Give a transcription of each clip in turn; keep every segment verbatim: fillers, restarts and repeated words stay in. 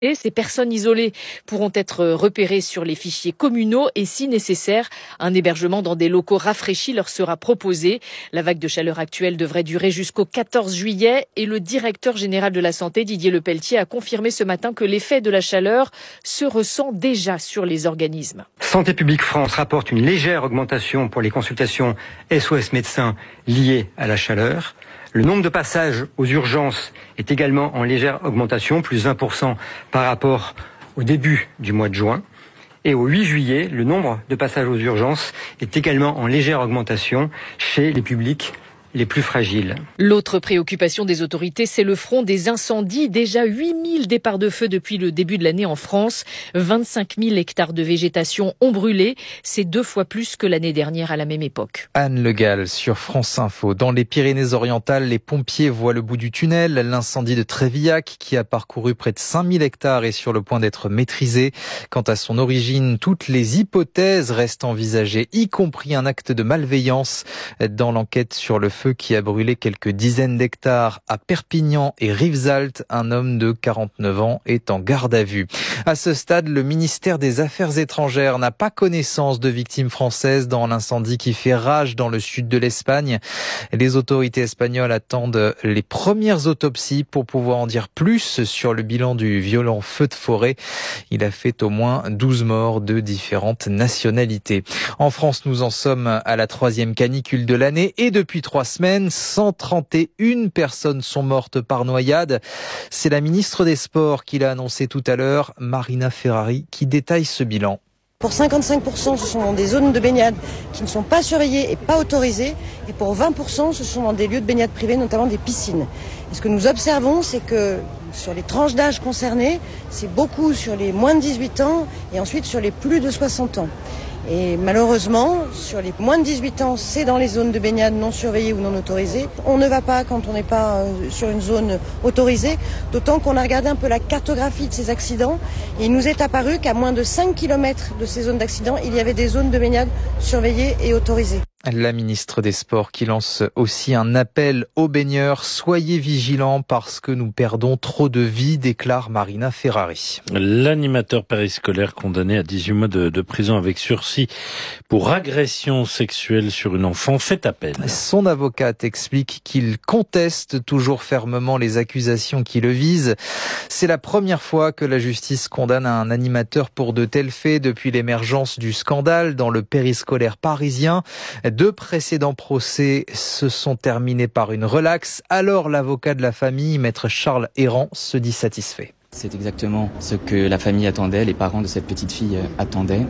Et ces personnes isolées pourront être repérées sur les fichiers communaux et si nécessaire, un hébergement dans des locaux rafraîchis leur sera proposé. La vague de chaleur actuelle devrait durer jusqu'au quatorze juillet et le directeur général de la santé, Didier Lepelletier, a confirmé ce matin que l'effet de la chaleur se ressent déjà sur les organismes. Santé publique France rapporte une légère augmentation pour les consultations S O S médecins liées à la chaleur. Le nombre de passages aux urgences est également en légère augmentation, plus vingt pour cent par rapport au début du mois de juin. Et au huit juillet, le nombre de passages aux urgences est également en légère augmentation chez les publics les plus fragiles. L'autre préoccupation des autorités, c'est le front des incendies. Déjà huit mille départs de feu depuis le début de l'année en France. vingt-cinq mille hectares de végétation ont brûlé. C'est deux fois plus que l'année dernière à la même époque. Anne Le Gall sur France Info. Dans les Pyrénées-Orientales, les pompiers voient le bout du tunnel. L'incendie de Trévillac, qui a parcouru près de cinq mille hectares, est sur le point d'être maîtrisé. Quant à son origine, toutes les hypothèses restent envisagées, y compris un acte de malveillance. Dans l'enquête sur le feu qui a brûlé quelques dizaines d'hectares à Perpignan et Rivesaltes, un homme de quarante-neuf ans est en garde à vue. À ce stade, le ministère des Affaires étrangères n'a pas connaissance de victimes françaises dans l'incendie qui fait rage dans le sud de l'Espagne. Les autorités espagnoles attendent les premières autopsies pour pouvoir en dire plus sur le bilan du violent feu de forêt. Il a fait au moins douze morts de différentes nationalités. En France, nous en sommes à la troisième canicule de l'année et depuis trois semaines, cent trente et une personnes sont mortes par noyade. C'est la ministre des Sports qui l'a annoncé tout à l'heure, Marina Ferrari, qui détaille ce bilan. Pour cinquante-cinq pour cent, ce sont dans des zones de baignade qui ne sont pas surveillées et pas autorisées. Et pour vingt pour cent, ce sont dans des lieux de baignade privés, notamment des piscines. Et ce que nous observons, c'est que sur les tranches d'âge concernées, c'est beaucoup sur les moins de dix-huit ans et ensuite sur les plus de soixante ans. Et malheureusement, sur les moins de dix-huit ans, c'est dans les zones de baignade non surveillées ou non autorisées. On ne va pas quand on n'est pas sur une zone autorisée, d'autant qu'on a regardé un peu la cartographie de ces accidents. Et il nous est apparu qu'à moins de cinq kilomètres de ces zones d'accident, il y avait des zones de baignade surveillées et autorisées. La ministre des Sports qui lance aussi un appel aux baigneurs. Soyez vigilants parce que nous perdons trop de vies, déclare Marina Ferrari. L'animateur périscolaire condamné à dix-huit mois de, de prison avec sursis pour agression sexuelle sur une enfant fait appel. Son avocate explique qu'il conteste toujours fermement les accusations qui le visent. C'est la première fois que la justice condamne un animateur pour de tels faits depuis l'émergence du scandale dans le périscolaire parisien. Deux précédents procès se sont terminés par une relaxe. Alors l'avocat de la famille, maître Charles Errand, se dit satisfait. C'est exactement ce que la famille attendait, les parents de cette petite fille attendaient.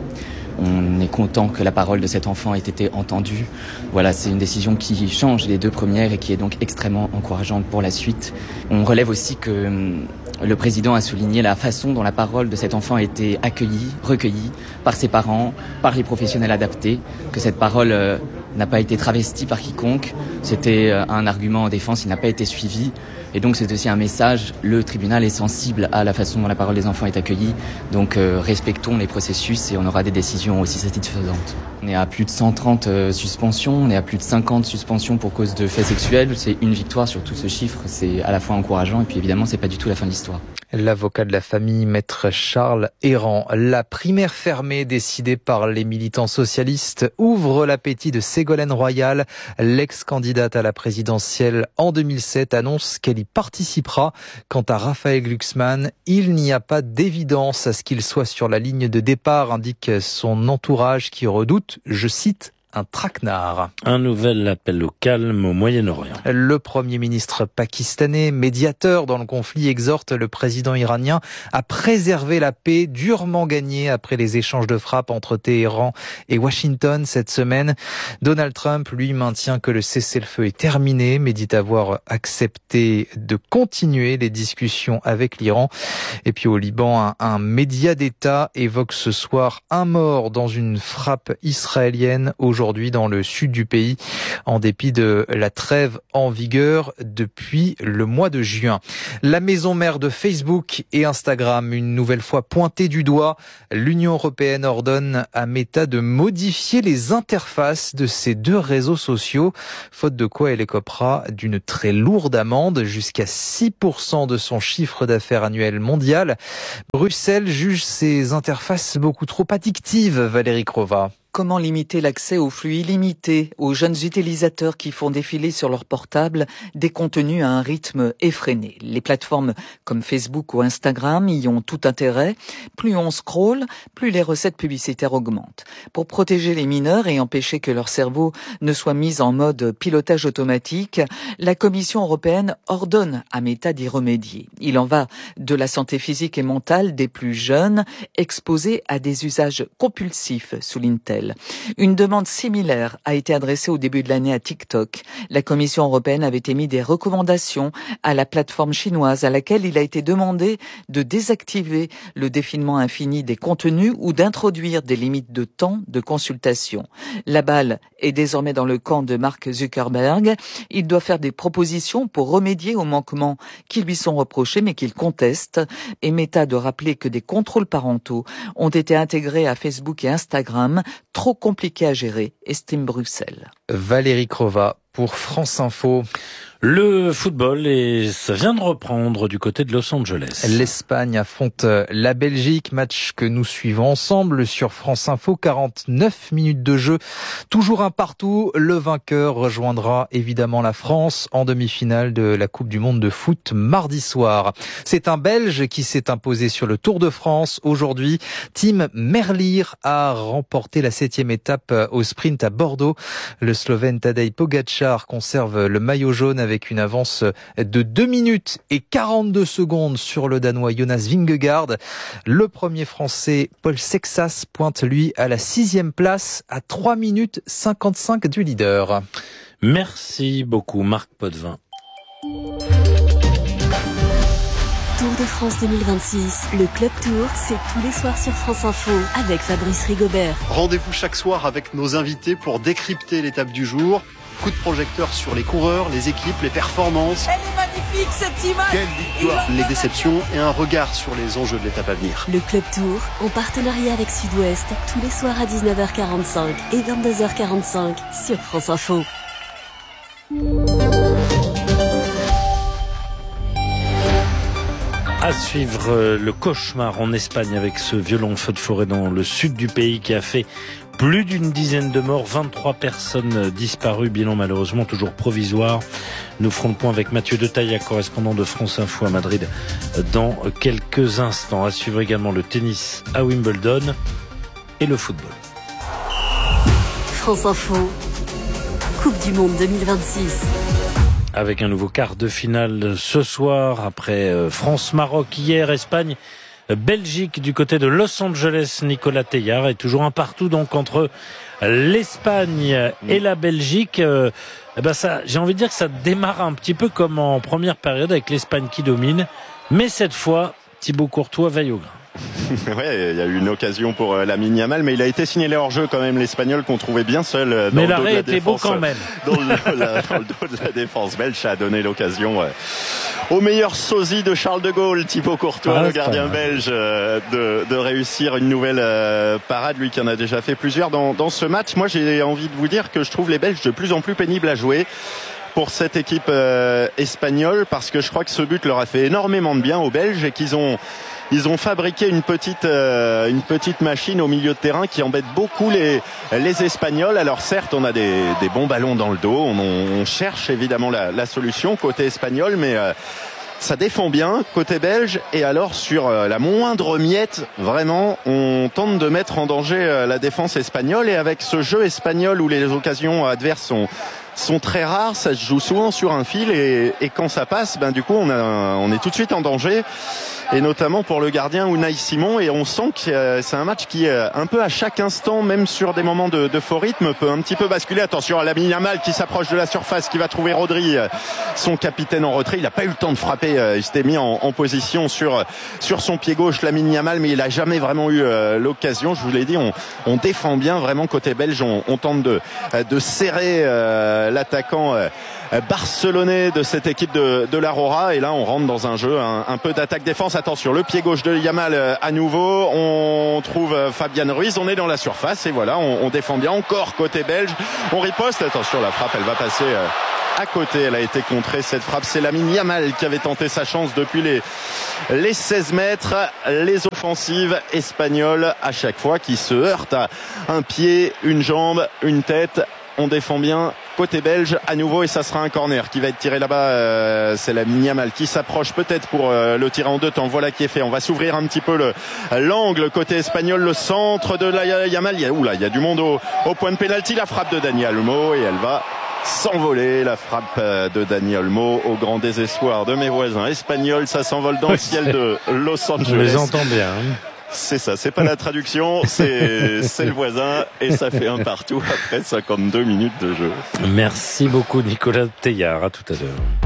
On est content que la parole de cet enfant ait été entendue. Voilà, c'est une décision qui change les deux premières et qui est donc extrêmement encourageante pour la suite. On relève aussi que le président a souligné la façon dont la parole de cet enfant a été accueillie, recueillie par ses parents, par les professionnels adaptés, que cette parole euh, n'a pas été travestie par quiconque. C'était euh, un argument en défense, il n'a pas été suivi. Et donc c'est aussi un message, le tribunal est sensible à la façon dont la parole des enfants est accueillie. Donc euh, respectons les processus et on aura des décisions aussi satisfaisantes. On est à plus de cent trente euh, suspensions, on est à plus de cinquante suspensions pour cause de faits sexuels. C'est une victoire sur tout ce chiffre, c'est à la fois encourageant et puis évidemment c'est pas du tout la fin de l'histoire. L'avocat de la famille, maître Charles Errand. La primaire fermée décidée par les militants socialistes ouvre l'appétit de Ségolène Royal. L'ex-candidate à la présidentielle en deux mille sept annonce qu'elle y participera. Quant à Raphaël Glucksmann, il n'y a pas d'évidence à ce qu'il soit sur la ligne de départ, indique son entourage qui redoute, je cite, un traquenard. Un nouvel appel au calme au Moyen-Orient. Le Premier ministre pakistanais, médiateur dans le conflit, exhorte le président iranien à préserver la paix durement gagnée après les échanges de frappes entre Téhéran et Washington cette semaine. Donald Trump, lui, maintient que le cessez-le-feu est terminé, mais dit avoir accepté de continuer les discussions avec l'Iran. Et puis au Liban, un, un média d'État évoque ce soir un mort dans une frappe israélienne aujourd'hui aujourd'hui dans le sud du pays, en dépit de la trêve en vigueur depuis le mois de juin. La maison mère de Facebook et Instagram, une nouvelle fois pointée du doigt. L'Union européenne ordonne à Meta de modifier les interfaces de ces deux réseaux sociaux, faute de quoi elle écopera d'une très lourde amende, jusqu'à six pour cent de son chiffre d'affaires annuel mondial. Bruxelles juge ces interfaces beaucoup trop addictives, Valérie Crova. Comment limiter l'accès aux flux illimités aux jeunes utilisateurs qui font défiler sur leur portable des contenus à un rythme effréné? Les plateformes comme Facebook ou Instagram y ont tout intérêt. Plus on scrolle, plus les recettes publicitaires augmentent. Pour protéger les mineurs et empêcher que leur cerveau ne soit mis en mode pilotage automatique, la Commission européenne ordonne à Meta d'y remédier. Il en va de la santé physique et mentale des plus jeunes exposés à des usages compulsifs, souligne-t-elle. Une demande similaire a été adressée au début de l'année à TikTok. La Commission européenne avait émis des recommandations à la plateforme chinoise à laquelle il a été demandé de désactiver le défilement infini des contenus ou d'introduire des limites de temps de consultation. La balle est désormais dans le camp de Mark Zuckerberg. Il doit faire des propositions pour remédier aux manquements qui lui sont reprochés mais qu'il conteste. Et Meta de rappeler que des contrôles parentaux ont été intégrés à Facebook et Instagram, trop compliqué à gérer, estime Bruxelles. Valérie Crova pour France Info. Le football, et ça vient de reprendre du côté de Los Angeles. L'Espagne affronte la Belgique, match que nous suivons ensemble sur France Info. quarante-neuf minutes de jeu, toujours un partout. Le vainqueur rejoindra évidemment la France en demi-finale de la Coupe du Monde de foot mardi soir. C'est un Belge qui s'est imposé sur le Tour de France. Aujourd'hui, Tim Merlier a remporté la septième étape au sprint à Bordeaux. Le Slovène Tadej Pogačar conserve le maillot jaune avec avec une avance de deux minutes et quarante-deux secondes sur le Danois Jonas Vingegaard. Le premier Français, Paul Sexas, pointe lui à la sixième place à trois minutes cinquante-cinq du leader. Merci beaucoup Marc Potvin. Tour de France deux mille vingt-six, le Club Tour, c'est tous les soirs sur France Info avec Fabrice Rigobert. Rendez-vous chaque soir avec nos invités pour décrypter l'étape du jour. Coup de projecteur sur les coureurs, les équipes, les performances. Elle est magnifique cette image. Quelle victoire. Les déceptions et un regard sur les enjeux de l'étape à venir. Le Club Tour, en partenariat avec Sud-Ouest, tous les soirs à dix-neuf heures quarante-cinq et vingt-deux heures quarante-cinq sur France Info. À suivre le cauchemar en Espagne avec ce violent feu de forêt dans le sud du pays qui a fait plus d'une dizaine de morts, vingt-trois personnes disparues, bilan malheureusement toujours provisoire. Nous ferons le point avec Mathieu Detaillac, correspondant de France Info à Madrid, dans quelques instants. À suivre également le tennis à Wimbledon et le football. France Info, Coupe du Monde deux mille vingt-six. Avec un nouveau quart de finale ce soir, après France-Maroc hier, Espagne Belgique du côté de Los Angeles. Nicolas Teilhard est toujours un partout donc entre l'Espagne et la Belgique. Euh, eh ben ça, j'ai envie de dire que ça démarre un petit peu comme en première période avec l'Espagne qui domine, mais cette fois Thibaut Courtois veille au grain. Ouais, il y a eu une occasion pour euh, Lamine Yamal, mais il a été signalé hors jeu quand même, l'Espagnol qu'on trouvait bien seul euh, dans mais le dos de la était défense. Beau quand même. Dans le, la, dans le dos de la défense belge, ça a donné l'occasion euh, au meilleur sosie de Charles de Gaulle, Thibaut Courtois, ah, le gardien belge, euh, de, de réussir une nouvelle euh, parade, lui qui en a déjà fait plusieurs dans, dans ce match. Moi, j'ai envie de vous dire que je trouve les Belges de plus en plus pénibles à jouer pour cette équipe euh, espagnole, parce que je crois que ce but leur a fait énormément de bien aux Belges et qu'ils ont Ils ont fabriqué une petite, euh, une petite machine au milieu de terrain qui embête beaucoup les, les Espagnols. Alors certes, on a des, des bons ballons dans le dos. On, on cherche évidemment la, la solution côté espagnol, mais euh, ça défend bien côté belge. Et alors sur euh, la moindre miette, vraiment, on tente de mettre en danger euh, la défense espagnole. Et avec ce jeu espagnol où les occasions adverses sont sont très rares, ça se joue souvent sur un fil et, et quand ça passe, ben du coup on, a, on est tout de suite en danger. Et notamment pour le gardien Unai Simon, et on sent que c'est un match qui un peu à chaque instant, même sur des moments de, de faux rythme, peut un petit peu basculer. Attention à Lamine Yamal qui s'approche de la surface, qui va trouver Rodri, son capitaine en retrait. Il n'a pas eu le temps de frapper, il s'était mis en, en position sur sur son pied gauche, Lamine Yamal, mais il n'a jamais vraiment eu euh, l'occasion. Je vous l'ai dit, on, on défend bien vraiment côté belge, on, on tente de, de serrer euh, l'attaquant euh, barcelonais de cette équipe de, de l'Aurora, et là on rentre dans un jeu un, un peu d'attaque-défense. Attention, le pied gauche de Yamal à nouveau, on trouve Fabian Ruiz, on est dans la surface et voilà, on, on défend bien encore côté belge, on riposte. Attention, la frappe elle va passer à côté, elle a été contrée cette frappe. C'est Lamine Yamal qui avait tenté sa chance depuis les, les seize mètres. Les offensives espagnoles à chaque fois qui se heurtent à un pied, une jambe, une tête. On défend bien côté belge à nouveau et ça sera un corner qui va être tiré là-bas. Euh, c'est Lamine Yamal qui s'approche peut-être pour euh, le tirer en deux temps. Voilà qui est fait. On va s'ouvrir un petit peu le, l'angle côté espagnol, le centre de la Yamal. Il y a, oula, il y a du monde au, au point de pénalty. La frappe de Dani Olmo et elle va s'envoler. La frappe de Dani Olmo au grand désespoir de mes voisins espagnols. Ça s'envole dans le ciel de Los Angeles. Je les entends bien. C'est ça, c'est pas la traduction, c'est, c'est le voisin et ça fait un partout après cinquante-deux minutes de jeu. Merci beaucoup Nicolas Teilhard, à tout à l'heure.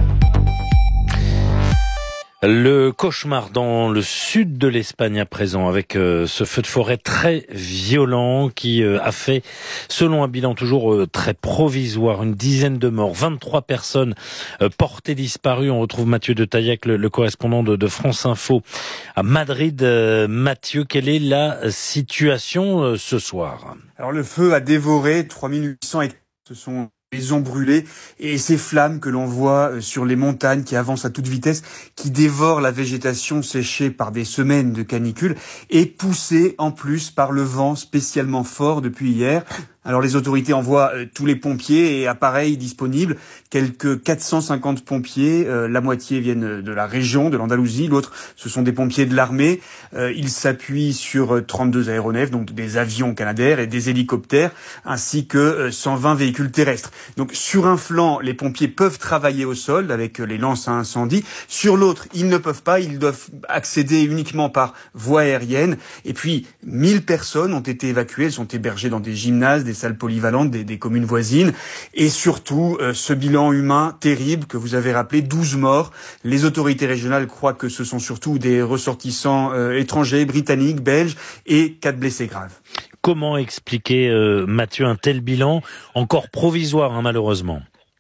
Le cauchemar dans le sud de l'Espagne à présent, avec euh, ce feu de forêt très violent qui euh, a fait, selon un bilan toujours euh, très provisoire, une dizaine de morts, vingt-trois personnes euh, portées disparues. On retrouve Mathieu de Taillac, le, le correspondant de, de France Info à Madrid. Euh, Mathieu, quelle est la situation euh, ce soir ? Alors le feu a dévoré trois mille huit cents hectares. Ce sont maisons brûlées et ces flammes que l'on voit sur les montagnes qui avancent à toute vitesse, qui dévorent la végétation séchée par des semaines de canicule et poussées en plus par le vent spécialement fort depuis hier. Alors les autorités envoient euh, tous les pompiers et appareils disponibles, quelques quatre cent cinquante pompiers, euh, la moitié viennent de la région, de l'Andalousie, l'autre ce sont des pompiers de l'armée. Euh, ils s'appuient sur trente-deux aéronefs, donc des avions Canadair et des hélicoptères, ainsi que euh, cent vingt véhicules terrestres. Donc sur un flanc, les pompiers peuvent travailler au sol avec les lances à incendie, sur l'autre, ils ne peuvent pas, ils doivent accéder uniquement par voie aérienne. Et puis mille personnes ont été évacuées, elles sont hébergées dans des gymnases, des salles polyvalentes des, des communes voisines, et surtout euh, ce bilan humain terrible que vous avez rappelé, douze morts. Les autorités régionales croient que ce sont surtout des ressortissants euh, étrangers, britanniques, belges, et quatre blessés graves. Comment expliquer, euh, Mathieu, un tel bilan encore provisoire, hein, malheureusement ?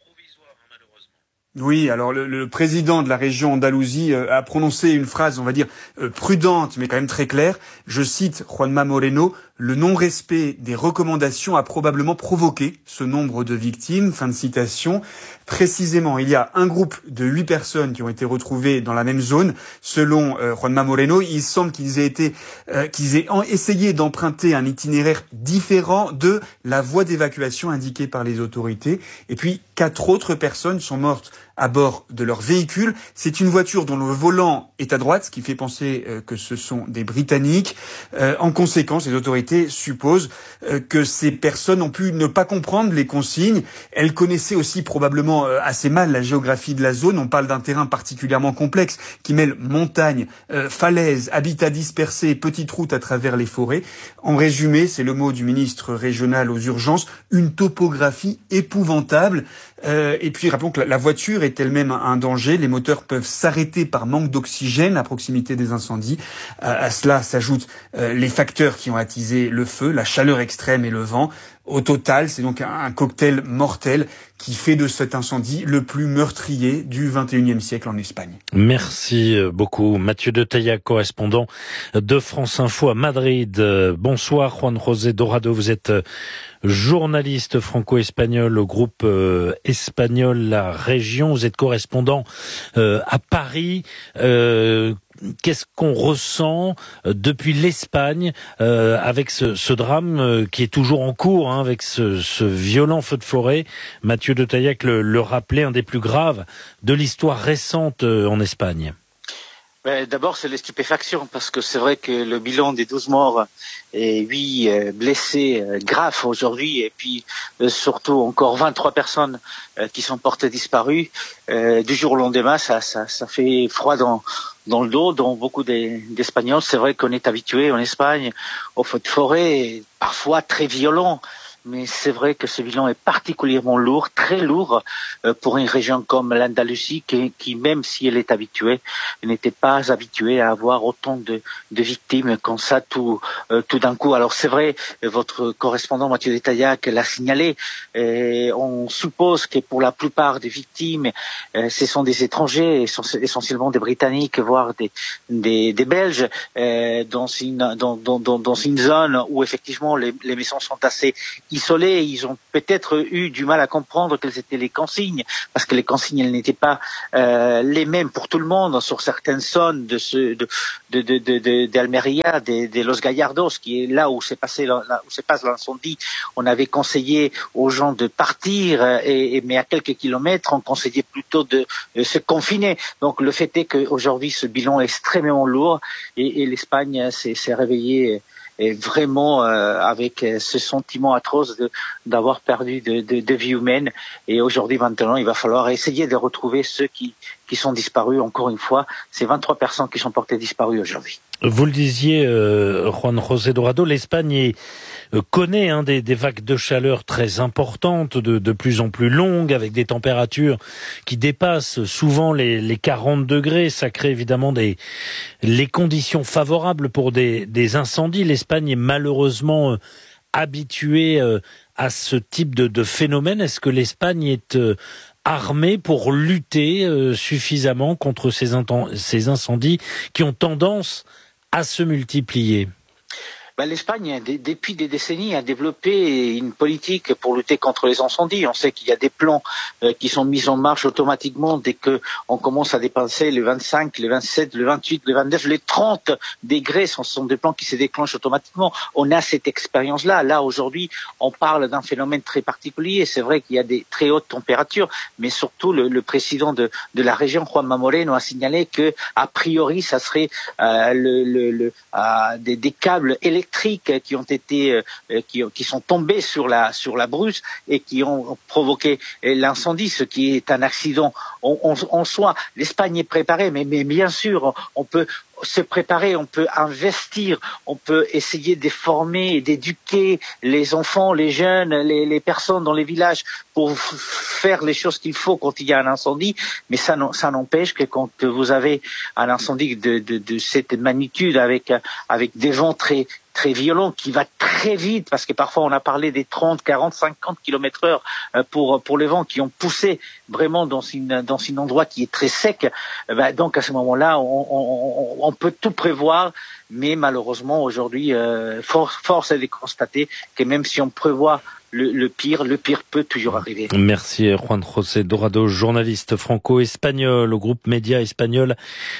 Oui, alors le, le président de la région Andalousie euh, a prononcé une phrase, on va dire, euh, prudente, mais quand même très claire. Je cite Juanma Moreno, « Le non-respect des recommandations a probablement provoqué ce nombre de victimes ». Fin de citation. Précisément, il y a un groupe de huit personnes qui ont été retrouvées dans la même zone. Selon euh, Juanma Moreno, il semble qu'ils aient été, euh, qu'ils aient en, essayé d'emprunter un itinéraire différent de la voie d'évacuation indiquée par les autorités. Et puis, quatre autres personnes sont mortes à bord de leur véhicule. C'est une voiture dont le volant est à droite, ce qui fait penser euh, que ce sont des Britanniques. Euh, en conséquence, les autorités supposent euh, que ces personnes ont pu ne pas comprendre les consignes. Elles connaissaient aussi probablement euh, assez mal la géographie de la zone. On parle d'un terrain particulièrement complexe qui mêle montagnes, euh, falaises, habitats dispersés, petites routes à travers les forêts. En résumé, c'est le mot du ministre régional aux urgences, une topographie épouvantable. Euh, et puis rappelons que la, la voiture est elle-même un, un danger. Les moteurs peuvent s'arrêter par manque d'oxygène à proximité des incendies. À, à cela s'ajoutent euh, les facteurs qui ont attisé le feu, la chaleur extrême et le vent. Au total, c'est donc un, un cocktail mortel qui fait de cet incendie le plus meurtrier du vingt et unième siècle en Espagne. Merci beaucoup. Mathieu de Taillac, correspondant de France Info à Madrid. Bonsoir Juan José Dorado, vous êtes journaliste franco-espagnol au groupe euh, espagnol La Région. Vous êtes correspondant euh, à Paris. Euh, Qu'est-ce qu'on ressent depuis l'Espagne euh, avec ce, ce drame euh, qui est toujours en cours, hein, avec ce, ce violent feu de forêt? Mathieu de Taillac le, le rappelait, un des plus graves de l'histoire récente euh, en Espagne. D'abord, c'est les stupéfactions, parce que c'est vrai que le bilan des douze morts et huit blessés graves aujourd'hui, et puis surtout encore vingt-trois personnes qui sont portées disparues, du jour au lendemain, ça, ça, ça fait froid dans, dans le dos, dans beaucoup d'Espagnols. C'est vrai qu'on est habitué en Espagne aux feux de forêt, parfois très violents. Mais c'est vrai que ce bilan est particulièrement lourd, très lourd, euh, pour une région comme l'Andalousie, qui, qui, même si elle est habituée, n'était pas habituée à avoir autant de, de victimes comme ça tout, euh, tout d'un coup. Alors c'est vrai, votre correspondant Mathieu Détaillac l'a signalé, et on suppose que pour la plupart des victimes, euh, ce sont des étrangers, essentiellement des Britanniques, voire des, des, des Belges, euh, dans, une, dans, dans, dans une zone où effectivement les, les maisons sont assez isolés, ils ont peut-être eu du mal à comprendre quelles étaient les consignes, parce que les consignes elles n'étaient pas euh, les mêmes pour tout le monde sur certaines zones de ce de de de de, de d'Almeria, de, de Los Gallardos, qui est là où s'est passé là où se passe l'incendie. On avait conseillé aux gens de partir, et, et mais à quelques kilomètres, on conseillait plutôt de, de se confiner. Donc le fait est qu'aujourd'hui ce bilan est extrêmement lourd, et, et l'Espagne s'est, s'est réveillée et vraiment euh, avec ce sentiment atroce de, d'avoir perdu de, de, de vie humaine. Et aujourd'hui, maintenant, il va falloir essayer de retrouver ceux qui, qui sont disparus. Encore une fois, c'est vingt-trois personnes qui sont portées disparues aujourd'hui. Vous le disiez, euh, Juan José Dorado, l'Espagne est, euh, connaît hein, des, des vagues de chaleur très importantes, de, de plus en plus longues, avec des températures qui dépassent souvent les, les quarante degrés. Ça crée évidemment des, les conditions favorables pour des, des incendies. L'Espagne est malheureusement euh, habituée euh, à ce type de, de phénomène. Est-ce que l'Espagne est euh, armée pour lutter euh, suffisamment contre ces, ces incendies qui ont tendance à se multiplier? Ben, l'Espagne, depuis des décennies, a développé une politique pour lutter contre les incendies. On sait qu'il y a des plans euh, qui sont mis en marche automatiquement dès que on commence à dépasser les vingt-cinq, les vingt-sept, les vingt-huit, les vingt-neuf, les trente degrés. Ce sont des plans qui se déclenchent automatiquement. On a cette expérience-là. Là, aujourd'hui, on parle d'un phénomène très particulier. C'est vrai qu'il y a des très hautes températures, mais surtout le, le président de, de la région, Juanma Moreno, a signalé que, a priori, ça serait euh, le, le, le, euh, des, des câbles électriques qui ont été euh, qui, qui sont tombés sur la sur la brousse et qui ont provoqué l'incendie, ce qui est un accident en, en, en soi. L'Espagne est préparée, mais, mais bien sûr, on peut se préparer, on peut investir, on peut essayer de former et d'éduquer les enfants, les jeunes, les, les personnes dans les villages pour faire les choses qu'il faut quand il y a un incendie. Mais ça, ça n'empêche que quand vous avez un incendie de, de, de cette magnitude avec, avec des vents très très violent, qui va très vite, parce que parfois on a parlé des trente, quarante, cinquante kilomètres heure pour, pour les vents qui ont poussé vraiment dans une, dans un endroit qui est très sec. Ben donc à ce moment-là, on, on, on peut tout prévoir, mais malheureusement aujourd'hui, euh, force, force est de constater que même si on prévoit Le, le pire, le pire peut toujours arriver. Merci Juan José Dorado, journaliste franco-espagnol au groupe Média Espagnol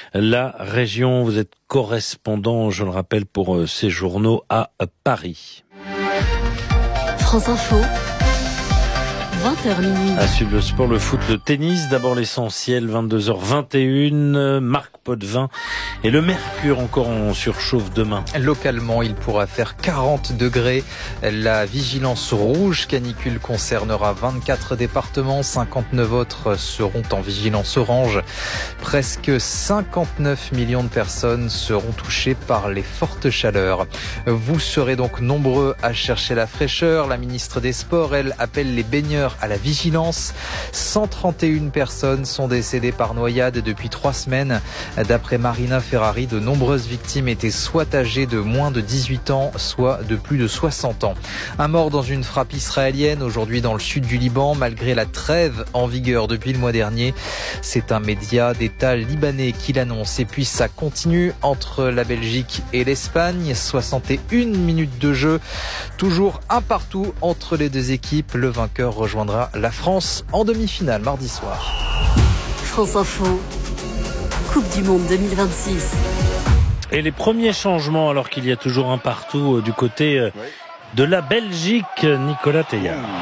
La Région. Vous êtes correspondant, je le rappelle, pour ces journaux à Paris. France Info. vingt heures minuit. À suivre le sport, le foot, le tennis. D'abord l'essentiel, vingt-deux heures vingt et une. Marc Potvin et le mercure encore en surchauffe demain. Localement, il pourra faire quarante degrés. La vigilance rouge canicule concernera vingt-quatre départements. cinquante-neuf autres seront en vigilance orange. Presque cinquante-neuf millions de personnes seront touchées par les fortes chaleurs. Vous serez donc nombreux à chercher la fraîcheur. La ministre des Sports, elle, appelle les baigneurs à la vigilance. cent trente et une personnes sont décédées par noyade depuis trois semaines. D'après Marina Ferrari, de nombreuses victimes étaient soit âgées de moins de dix-huit ans, soit de plus de soixante ans. Un mort dans une frappe israélienne aujourd'hui dans le sud du Liban, malgré la trêve en vigueur depuis le mois dernier. C'est un média d'État libanais qui l'annonce. Et puis ça continue entre la Belgique et l'Espagne. soixante et une minutes de jeu. Toujours un partout entre les deux équipes. Le vainqueur rejoindra la France en demi-finale mardi soir. France Info. Coupe du Monde deux mille vingt-six. Et les premiers changements, alors qu'il y a toujours un partout du côté de la Belgique, Nicolas Teillard.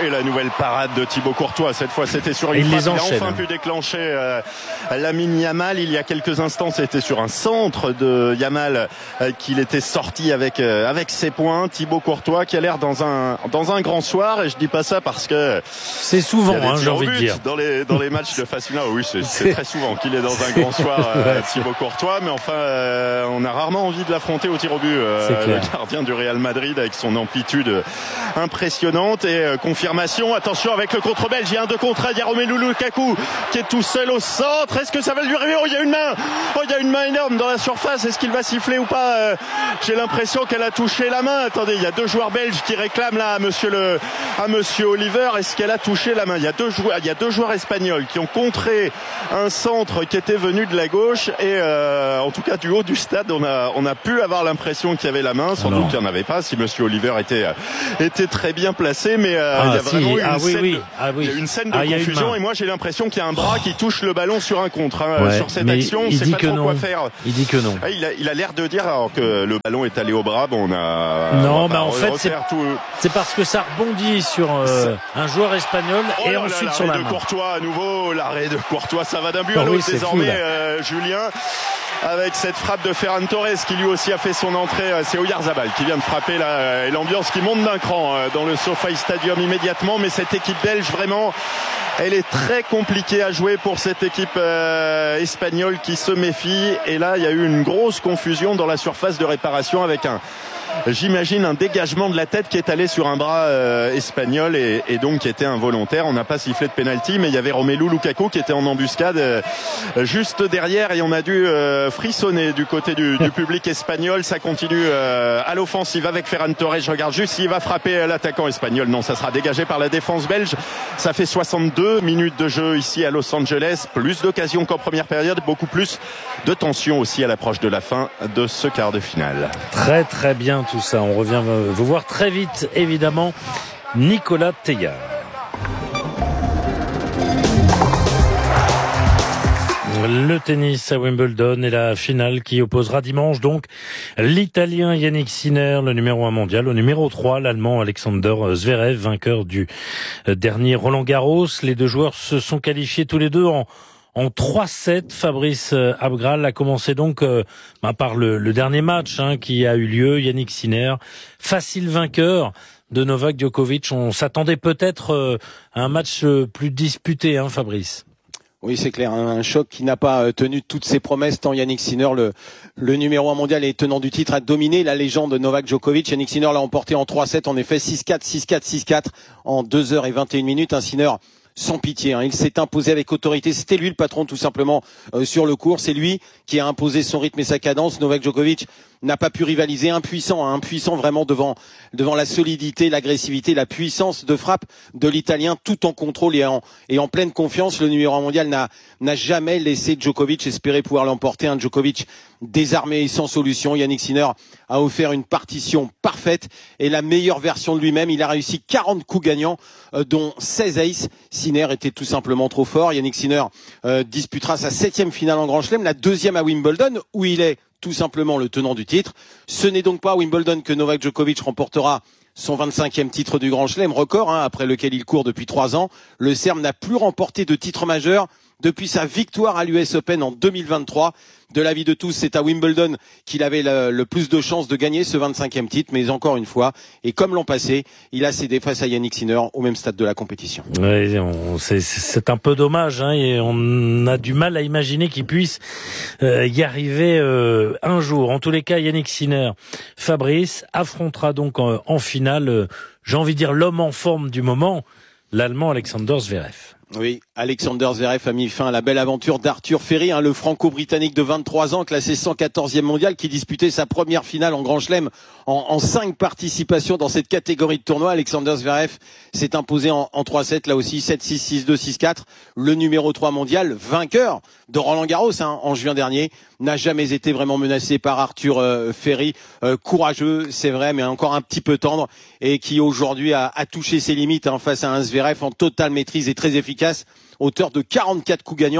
Et la nouvelle parade de Thibaut Courtois, cette fois c'était sur une frappe. Il a enfin pu déclencher euh, Lamine Yamal. Il y a quelques instants, c'était sur un centre de Yamal euh, qu'il était sorti avec euh, avec ses points. Thibaut Courtois qui a l'air dans un dans un grand soir, et je dis pas ça parce que c'est souvent, hein, j'ai envie de dire, dans les dans les matchs de phase finale. Oui, c'est, c'est très souvent qu'il est dans un grand soir, euh, Thibaut Courtois. Mais enfin, euh, on a rarement envie de l'affronter au tir au but. Euh, le gardien du Real Madrid avec son amplitude impressionnante. Et euh, confirmation. Attention avec le contre belge. Il y a un deux contre un. Il y a Romelu Lukaku qui est tout seul au centre. Est-ce que ça va lui arriver? Oh, il y a une main. Oh, il y a une main énorme dans la surface. Est-ce qu'il va siffler ou pas? euh, J'ai l'impression qu'elle a touché la main. Attendez, il y a deux joueurs belges qui réclament là à Monsieur le à Monsieur Oliver. Est-ce qu'elle a touché la main? Il y a deux joueurs, il y a deux joueurs espagnols qui ont contré un centre qui était venu de la gauche, et euh, en tout cas du haut du stade, on a on a pu avoir l'impression qu'il y avait la main. Sans doute qu'il n'y en avait pas si Monsieur Oliver était était très bien placé, mais euh, ah, il y a si. vraiment eu ah, une oui, scène, oui. Ah, oui. il y a une scène de ah, confusion, et moi j'ai l'impression qu'il y a un bras qui touche le ballon sur un contre hein, ouais, sur cette mais action. Il c'est dit pas que trop non. quoi faire. Il dit que non. Ah, il a il a l'air de dire alors que le ballon est allé au bras. Bon, on a non, mais bah, en fait c'est, tout... c'est parce que ça rebondit sur euh, un joueur espagnol oh et là ensuite là, sur la de main. Courtois à nouveau, l'arrêt de Courtois, ça va d'un but à oh, l'autre oui, désormais. Fou, euh, Julien, avec cette frappe de Ferran Torres qui lui aussi a fait son entrée. C'est Oyarzabal qui vient de frapper là, et l'ambiance qui monte d'un cran dans le SoFi Stadium immédiatement. Mais cette équipe belge, vraiment, elle est très compliquée à jouer pour cette équipe euh, espagnole qui se méfie. Et là, il y a eu une grosse confusion dans la surface de réparation avec un, j'imagine, un dégagement de la tête qui est allé sur un bras euh, espagnol et, et donc qui était involontaire. On n'a pas sifflé de penalty, mais il y avait Romelu Lukaku qui était en embuscade euh, juste derrière, et on a dû euh, frissonner du côté du, du public espagnol. Ça continue euh, à l'offensive avec Ferran Torres. Je regarde juste s'il va frapper l'attaquant espagnol. Non, ça sera dégagé par la défense belge. Ça fait soixante-deux minutes de jeu ici à Los Angeles. Plus d'occasions qu'en première période, beaucoup plus de tension aussi à l'approche de la fin de ce quart de finale. Très très bien tout ça. On revient vous voir très vite, évidemment, Nicolas Teilhard. Le tennis à Wimbledon et la finale qui opposera dimanche donc l'Italien Yannick Sinner, le numéro un mondial, au numéro trois, l'Allemand Alexander Zverev, vainqueur du dernier Roland-Garros. Les deux joueurs se sont qualifiés tous les deux en En trois sept. Fabrice Abgral a commencé donc euh, bah, par le, le dernier match hein, qui a eu lieu. Yannick Sinner, facile vainqueur de Novak Djokovic. On s'attendait peut-être euh, à un match euh, plus disputé, hein, Fabrice. Oui, c'est clair, un, un choc qui n'a pas tenu toutes ses promesses, tant Yannick Sinner, le, le numéro un mondial et tenant du titre, a dominé la légende Novak Djokovic. Yannick Sinner l'a emporté en trois sept, en effet, six quatre, six quatre, six quatre en deux heures et vingt et une minutes. Un Sinner sans pitié, hein. Il s'est imposé avec autorité. C'était lui le patron tout simplement euh, sur le court. C'est lui qui a imposé son rythme et sa cadence. Novak Djokovic n'a pas pu rivaliser, impuissant, hein, impuissant vraiment devant devant la solidité, l'agressivité, la puissance de frappe de l'Italien, tout en contrôle et en et en pleine confiance. Le numéro un mondial n'a n'a jamais laissé Djokovic espérer pouvoir l'emporter. Un Djokovic désarmé et sans solution. Yannick Sinner a offert une partition parfaite et la meilleure version de lui-même. Il a réussi quarante coups gagnants, euh, dont seize aces. Sinner était tout simplement trop fort. Yannick Sinner euh, disputera sa septième finale en Grand Chelem, la deuxième à Wimbledon, où il est tout simplement le tenant du titre. Ce n'est donc pas à Wimbledon que Novak Djokovic remportera son vingt-cinquième titre du Grand Chelem, record hein, après lequel il court depuis trois ans. Le Serbe n'a plus remporté de titre majeur depuis sa victoire à l'U S Open en deux mille vingt-trois. De l'avis de tous, c'est à Wimbledon qu'il avait le, le plus de chances de gagner ce vingt-cinquième titre, mais encore une fois, et comme l'an passé, il a cédé face à Yannick Sinner au même stade de la compétition. Oui, on, c'est, c'est un peu dommage, hein, et on a du mal à imaginer qu'il puisse euh, y arriver euh, un jour. En tous les cas, Yannick Sinner, Fabrice, affrontera donc en, en finale, euh, j'ai envie de dire l'homme en forme du moment, l'Allemand Alexander Zverev. Oui, Alexander Zverev a mis fin à la belle aventure d'Arthur Ferry, hein, le franco-britannique de vingt-trois ans, classé cent quatorzième mondial, qui disputait sa première finale en Grand Chelem en, en cinq participations dans cette catégorie de tournoi. Alexander Zverev s'est imposé en, en trois sept, là aussi sept six, six deux, six quatre. Le numéro trois mondial, vainqueur de Roland-Garros hein, en juin dernier, n'a jamais été vraiment menacé par Arthur euh, Ferry, euh, courageux, c'est vrai, mais encore un petit peu tendre, et qui aujourd'hui a, a touché ses limites hein, face à un Zverev en totale maîtrise et très efficace, auteur de quarante-quatre coups gagnants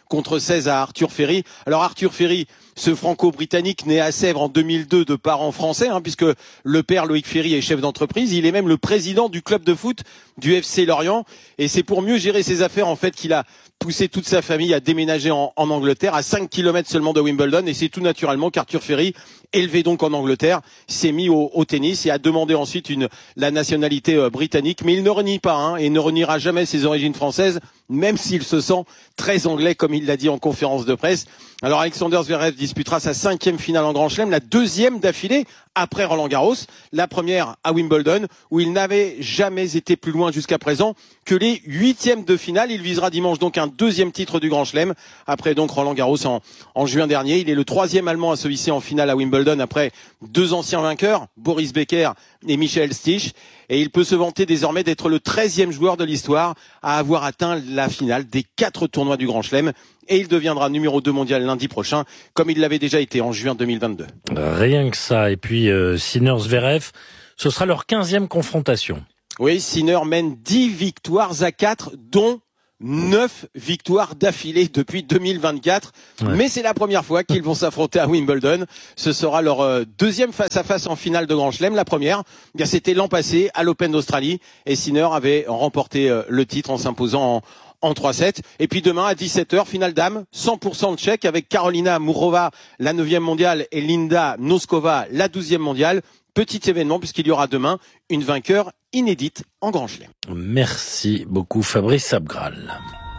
contre seize à Arthur Ferry. Alors Arthur Ferry, ce franco-britannique né à Sèvres en deux mille deux de parents français, hein, puisque le père Loïc Ferry est chef d'entreprise. Il est même le président du club de foot du F C Lorient. Et c'est pour mieux gérer ses affaires en fait qu'il a poussé toute sa famille à déménager en, en Angleterre, à cinq kilomètres seulement de Wimbledon. Et c'est tout naturellement qu'Arthur Ferry, élevé donc en Angleterre, s'est mis au, au tennis et a demandé ensuite une, la nationalité euh, britannique. Mais il ne renie pas hein, et ne reniera jamais ses origines françaises, même s'il se sent très anglais, comme il l'a dit en conférence de presse. Alors Alexander Zverev disputera sa cinquième finale en Grand Chelem, la deuxième d'affilée après Roland Garros, la première à Wimbledon, où il n'avait jamais été plus loin jusqu'à présent que les huitièmes de finale. Il visera dimanche donc un deuxième titre du Grand Chelem, après donc Roland Garros en, en juin dernier. Il est le troisième Allemand à se hisser en finale à Wimbledon après deux anciens vainqueurs, Boris Becker et Michael Stich. Et il peut se vanter désormais d'être le treizième joueur de l'histoire à avoir atteint la finale des quatre tournois du Grand Chelem. Et il deviendra numéro deux mondial lundi prochain, comme il l'avait déjà été en juin deux mille vingt-deux. Rien que ça. Et puis euh, Sinner-Zverev, ce sera leur quinzième confrontation. Oui, Sinner mène dix victoires à quatre, dont neuf victoires d'affilée depuis deux mille vingt-quatre. Ouais. Mais c'est la première fois qu'ils vont s'affronter à Wimbledon. Ce sera leur euh, deuxième face-à-face en finale de Grand Chelem. La première, bien, c'était l'an passé à l'Open d'Australie. Et Sinner avait remporté euh, le titre en s'imposant en en trois sept. Et puis demain à dix-sept heures, finale dames, cent pour cent de tchèque avec Karolina Mourova, la neuvième mondiale, et Linda Noskova, la douzième mondiale. Petit événement puisqu'il y aura demain une vainqueur inédite en Grand Chelem. Merci beaucoup Fabrice Abgral.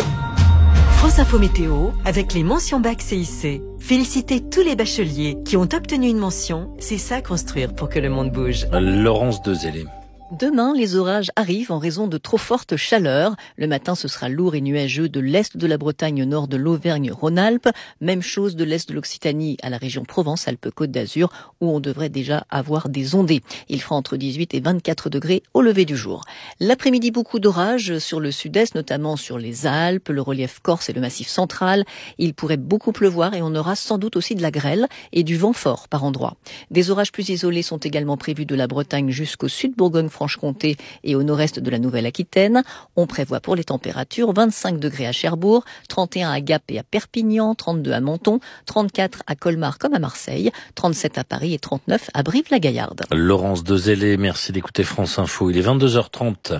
France Info Météo avec les mentions bac C I C. Félicitez tous les bacheliers qui ont obtenu une mention. C'est ça construire pour que le monde bouge. Laurence Dezélé. Demain, les orages arrivent en raison de trop forte chaleur. Le matin, ce sera lourd et nuageux de l'est de la Bretagne au nord de l'Auvergne-Rhône-Alpes. Même chose de l'est de l'Occitanie à la région Provence-Alpes-Côte d'Azur, où on devrait déjà avoir des ondées. Il fera entre dix-huit et vingt-quatre degrés au lever du jour. L'après-midi, beaucoup d'orages sur le sud-est, notamment sur les Alpes, le relief corse et le massif central. Il pourrait beaucoup pleuvoir et on aura sans doute aussi de la grêle et du vent fort par endroits. Des orages plus isolés sont également prévus de la Bretagne jusqu'au sud Bourgogne-Franche-Comté et au nord-est de la Nouvelle-Aquitaine. On prévoit pour les températures vingt-cinq degrés à Cherbourg, trente et un à Gap et à Perpignan, trente-deux à Menton, trente-quatre à Colmar comme à Marseille, trente-sept à Paris et trente-neuf à Brive-la-Gaillarde. Laurence Dezélé, merci d'écouter France Info. Il est vingt-deux heures trente.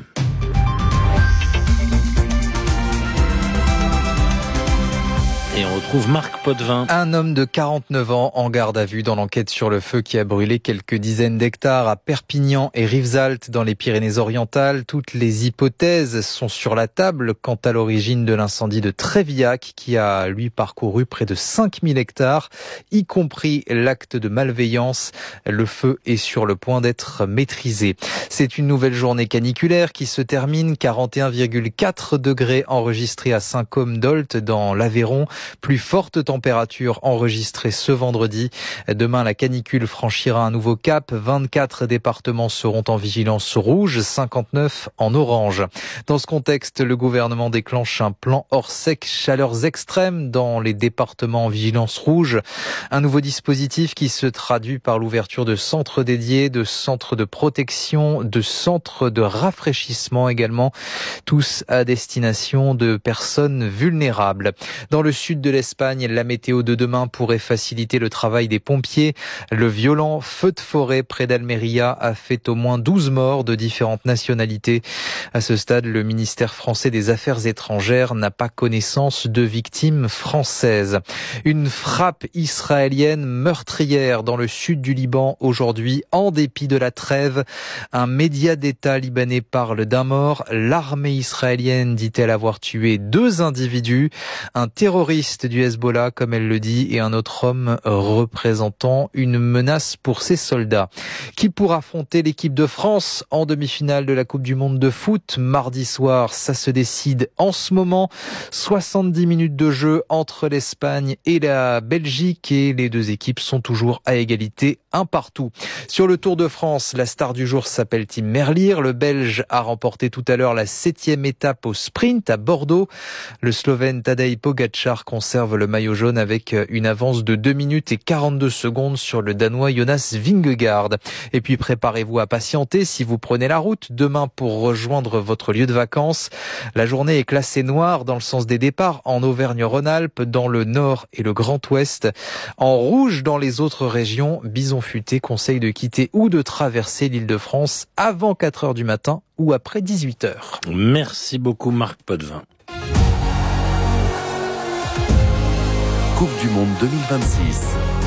Et on retrouve Marc Potvin. Un homme de quarante-neuf ans en garde à vue dans l'enquête sur le feu qui a brûlé quelques dizaines d'hectares à Perpignan et Rivesaltes dans les Pyrénées-Orientales. Toutes les hypothèses sont sur la table quant à l'origine de l'incendie de Trévillac qui a, lui, parcouru près de cinq mille hectares, y compris l'acte de malveillance. Le feu est sur le point d'être maîtrisé. C'est une nouvelle journée caniculaire qui se termine. quarante et un virgule quatre degrés enregistrés à Saint-Côme-d'Olt dans l'Aveyron. Plus forte température enregistrée ce vendredi. Demain, la canicule franchira un nouveau cap. vingt-quatre départements seront en vigilance rouge, cinquante-neuf en orange. Dans ce contexte, le gouvernement déclenche un plan hors sec chaleurs extrêmes dans les départements en vigilance rouge. Un nouveau dispositif qui se traduit par l'ouverture de centres dédiés, de centres de protection, de centres de rafraîchissement également, tous à destination de personnes vulnérables. Dans le sud de l'Espagne, la météo de demain pourrait faciliter le travail des pompiers. Le violent feu de forêt près d'Almeria a fait au moins douze morts de différentes nationalités. À ce stade, le ministère français des Affaires étrangères n'a pas connaissance de victimes françaises. Une frappe israélienne meurtrière dans le sud du Liban aujourd'hui, en dépit de la trêve. Un média d'État libanais parle d'un mort. L'armée israélienne dit-elle avoir tué deux individus. Un terroriste du Hezbollah, comme elle le dit, et un autre homme représentant une menace pour ses soldats. Qui pourra affronter l'équipe de France en demi-finale de la Coupe du Monde de foot mardi soir? Ça se décide en ce moment. soixante-dix minutes de jeu entre l'Espagne et la Belgique et les deux équipes sont toujours à égalité, un partout. Sur le Tour de France, la star du jour s'appelle Tim Merlier. Le Belge a remporté tout à l'heure la septième étape au sprint à Bordeaux. Le Slovène Tadej Pogačar conserve le maillot jaune avec une avance de deux minutes et quarante-deux secondes sur le Danois Jonas Vingegaard. Et puis préparez-vous à patienter si vous prenez la route demain pour rejoindre votre lieu de vacances. La journée est classée noire dans le sens des départs en Auvergne-Rhône-Alpes, dans le Nord et le Grand Ouest. En rouge dans les autres régions, Bison Futé conseille de quitter ou de traverser l'Île-de-France avant quatre heures du matin ou après dix-huit heures. Merci beaucoup Marc Potvin. Coupe du Monde deux mille vingt-six.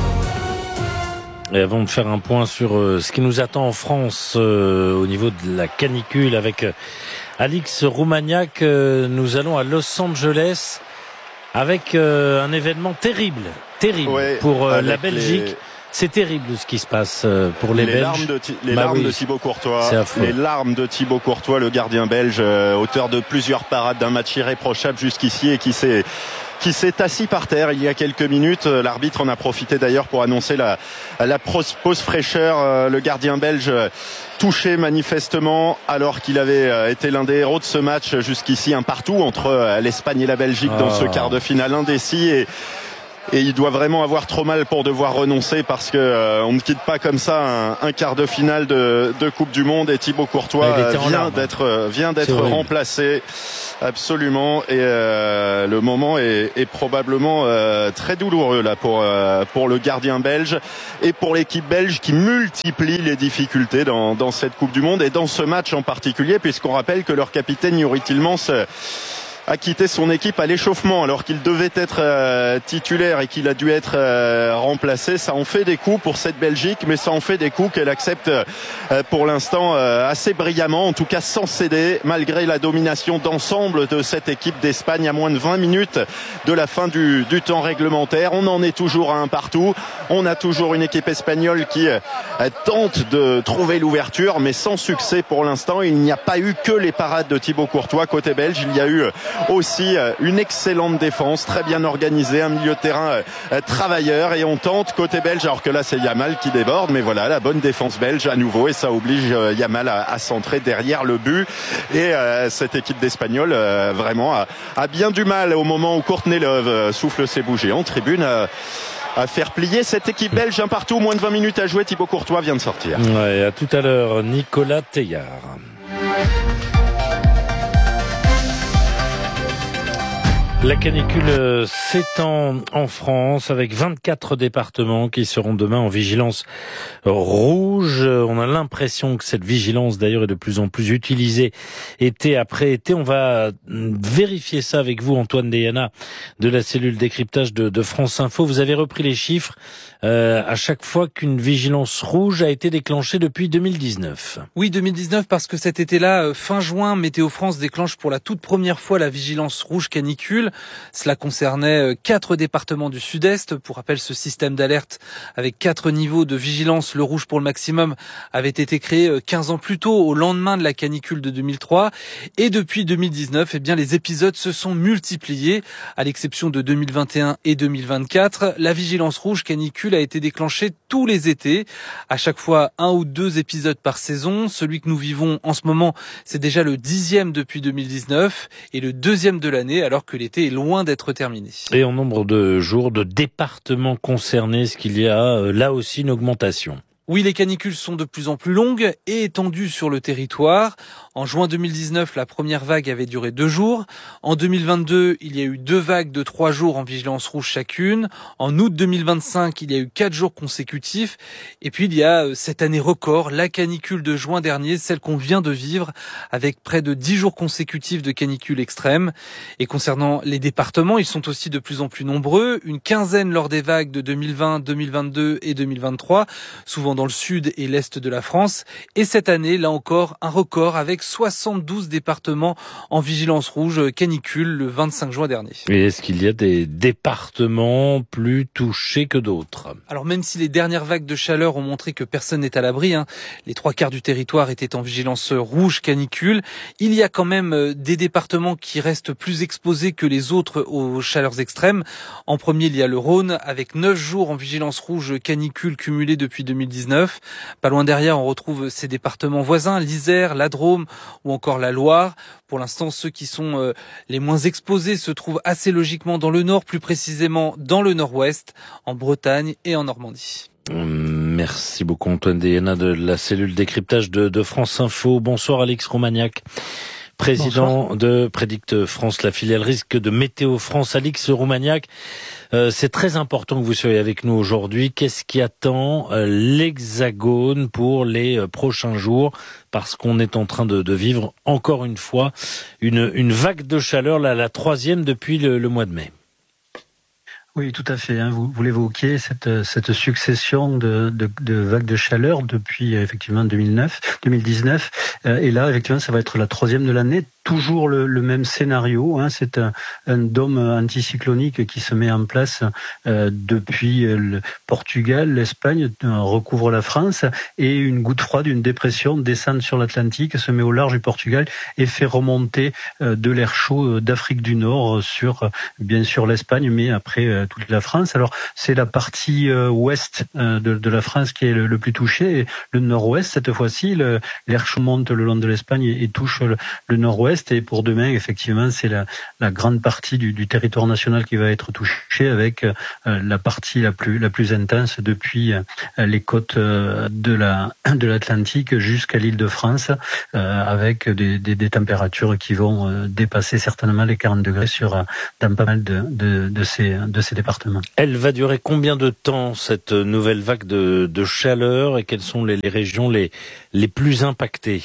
Et avant de faire un point sur euh, ce qui nous attend en France euh, au niveau de la canicule avec euh, Alix Roumaniac, euh, nous allons à Los Angeles avec euh, un événement terrible, terrible ouais, pour euh, la Belgique. Les... C'est terrible ce qui se passe euh, pour les, les Belges. Larmes de t- les bah larmes oui, de Thibaut Courtois, les larmes de Thibaut Courtois, le gardien belge, euh, auteur de plusieurs parades, d'un match irréprochable jusqu'ici et qui s'est qui s'est assis par terre il y a quelques minutes. L'arbitre en a profité d'ailleurs pour annoncer la, la pause fraîcheur. Le gardien belge touché manifestement alors qu'il avait été l'un des héros de ce match jusqu'ici, un partout entre l'Espagne et la Belgique ah. dans ce quart de finale indécis. Et Et il doit vraiment avoir trop mal pour devoir renoncer parce que euh, on ne quitte pas comme ça un, un quart de finale de, de Coupe du Monde. Et Thibaut Courtois euh, vient d'être vient d'être remplacé absolument. Et euh, le moment est, est probablement euh, très douloureux là pour euh, pour le gardien belge et pour l'équipe belge qui multiplie les difficultés dans dans cette Coupe du Monde et dans ce match en particulier, puisqu'on rappelle que leur capitaine Youri Tielemans a quitté son équipe à l'échauffement alors qu'il devait être euh, titulaire et qu'il a dû être euh, remplacé. Ça en fait des coups pour cette Belgique, mais ça en fait des coups qu'elle accepte euh, pour l'instant euh, assez brillamment, en tout cas sans céder, malgré la domination d'ensemble de cette équipe d'Espagne à moins de vingt minutes de la fin du, du temps réglementaire. On en est toujours à un partout. On a toujours une équipe espagnole qui euh, tente de trouver l'ouverture, mais sans succès pour l'instant. Il n'y a pas eu que les parades de Thibaut Courtois côté belge. Il y a eu aussi une excellente défense, très bien organisée, un milieu de terrain travailleur, et on tente côté belge, alors que là c'est Yamal qui déborde, mais voilà, la bonne défense belge à nouveau, et ça oblige Yamal à, à centrer derrière le but. Et euh, cette équipe d'Espagnols euh, vraiment a, a bien du mal au moment où Courtney Love euh, souffle ses bougies en tribune euh, à faire plier cette équipe belge un partout, moins de vingt minutes à jouer. Thibaut Courtois vient de sortir. Ouais, à tout à l'heure, Nicolas Teillard. La canicule s'étend en France avec vingt-quatre départements qui seront demain en vigilance rouge. On a l'impression que cette vigilance d'ailleurs est de plus en plus utilisée été après été. On va vérifier ça avec vous, Antoine Deyana de la cellule décryptage de, de France Info. Vous avez repris les chiffres euh, à chaque fois qu'une vigilance rouge a été déclenchée depuis deux mille dix-neuf. Oui, deux mille dix-neuf, parce que cet été-là, fin juin, Météo France déclenche pour la toute première fois la vigilance rouge canicule. Cela concernait quatre départements du Sud-Est. Pour rappel, ce système d'alerte avec quatre niveaux de vigilance, le rouge pour le maximum, avait été créé quinze ans plus tôt, au lendemain de la canicule de deux mille trois. Et depuis deux mille dix-neuf, eh bien, les épisodes se sont multipliés, à l'exception de deux mille vingt et un et deux mille vingt-quatre. La vigilance rouge canicule a été déclenchée tous les étés. À chaque fois, un ou deux épisodes par saison. Celui que nous vivons en ce moment, c'est déjà le dixième depuis deux mille dix-neuf et le deuxième de l'année, alors que l'été est loin d'être terminé. Et en nombre de jours, de départements concernés, est-ce qu'il y a euh, là aussi une augmentation ? Oui, les canicules sont de plus en plus longues et étendues sur le territoire. En juin deux mille dix-neuf, la première vague avait duré deux jours. En deux mille vingt-deux, il y a eu deux vagues de trois jours en vigilance rouge chacune. En août deux mille vingt-cinq, il y a eu quatre jours consécutifs. Et puis, il y a cette année record, la canicule de juin dernier, celle qu'on vient de vivre, avec près de dix jours consécutifs de canicule extrême. Et concernant les départements, ils sont aussi de plus en plus nombreux. Une quinzaine lors des vagues de deux mille vingt, deux mille vingt-deux et deux mille vingt-trois, souvent dans le sud et l'est de la France. Et cette année, là encore, un record avec soixante-douze départements en vigilance rouge canicule le vingt-cinq juin dernier. Et est-ce qu'il y a des départements plus touchés que d'autres ? Alors même si les dernières vagues de chaleur ont montré que personne n'est à l'abri, hein, les trois quarts du territoire étaient en vigilance rouge canicule, il y a quand même des départements qui restent plus exposés que les autres aux chaleurs extrêmes. En premier, il y a le Rhône avec neuf jours en vigilance rouge canicule cumulée depuis deux mille dix-neuf. dix-neuf. Pas loin derrière, on retrouve ces départements voisins, l'Isère, la Drôme ou encore la Loire. Pour l'instant, ceux qui sont euh, les moins exposés se trouvent assez logiquement dans le nord, plus précisément dans le nord-ouest, en Bretagne et en Normandie. Merci beaucoup Antoine Deyena de la cellule décryptage de, de France Info. Bonsoir Alix Romagnac, président Bonsoir. de Prédicte France, la filiale risque de Météo France. Alix Romagnac, euh, c'est très important que vous soyez avec nous aujourd'hui. Qu'est-ce qui attend euh, l'Hexagone pour les euh, prochains jours? Parce qu'on est en train de, de vivre encore une fois une, une vague de chaleur, la, la troisième depuis le, le mois de mai. Oui, tout à fait. Hein. Vous, vous l'évoquiez, cette, cette succession de, de, de vagues de chaleur depuis effectivement deux mille neuf, deux mille dix-neuf. Euh, et là, effectivement, ça va être la troisième de l'année. Toujours le, le même scénario. Hein. C'est un, un dôme anticyclonique qui se met en place euh, depuis le Portugal, l'Espagne, euh, recouvre la France, et une goutte froide, une dépression descend sur l'Atlantique, se met au large du Portugal et fait remonter euh, de l'air chaud d'Afrique du Nord sur, euh, bien sûr, l'Espagne, mais après euh, toute la France. Alors, c'est la partie euh, ouest euh, de, de la France qui est le, le plus touchée. Et le nord-ouest, cette fois-ci, le, l'air chaud monte le long de l'Espagne et, et touche le, le nord-ouest. Et pour demain, effectivement, c'est la, la grande partie du, du territoire national qui va être touchée, avec euh, la partie la plus la plus intense depuis euh, les côtes euh, de la de l'Atlantique jusqu'à l'Île-de-France, euh, avec des, des, des températures qui vont euh, dépasser certainement les quarante degrés sur euh, dans pas mal de, de, de ces de ces départements. Elle va durer combien de temps, cette nouvelle vague de, de chaleur, et quelles sont les, les régions les les plus impactées?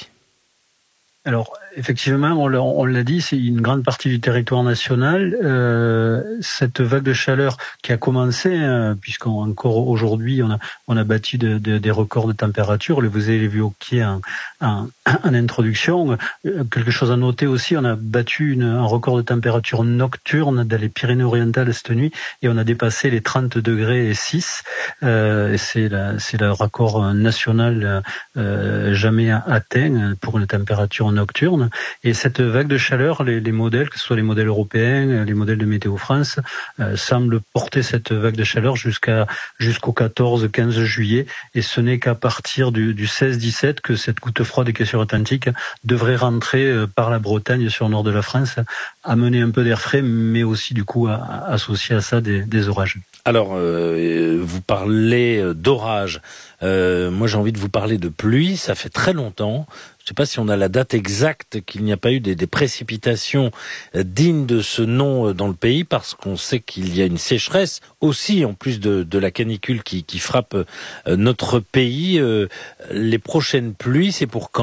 Alors, effectivement, on l'a, on l'a dit, c'est une grande partie du territoire national. Euh, cette vague de chaleur qui a commencé, hein, puisqu'encore aujourd'hui, on a, on a battu de, de, des records de température. Vous avez vu au pied en, en, en introduction. Quelque chose à noter aussi, on a battu une, un record de température nocturne dans les Pyrénées-Orientales cette nuit, et on a dépassé les trente degrés et six. Euh, et c'est, la, c'est le record national euh, jamais atteint pour une température nocturne. Et cette vague de chaleur, les, les modèles, que ce soit les modèles européens, les modèles de Météo France, euh, semblent porter cette vague de chaleur jusqu'à jusqu'au quatorze quinze juillet. Et ce n'est qu'à partir du, du seize dix-sept que cette goutte froide qui est sur l'Atlantique devrait rentrer euh, par la Bretagne sur le nord de la France, amener un peu d'air frais, mais aussi du coup à, à associer à ça des, des orages. Alors, euh, vous parlez d'orage. Euh, moi, j'ai envie de vous parler de pluie. Ça fait très longtemps. Je ne sais pas si on a la date exacte qu'il n'y a pas eu des, des précipitations dignes de ce nom dans le pays, parce qu'on sait qu'il y a une sécheresse aussi, en plus de, de la canicule qui, qui frappe notre pays. Euh, les prochaines pluies, c'est pour quand ?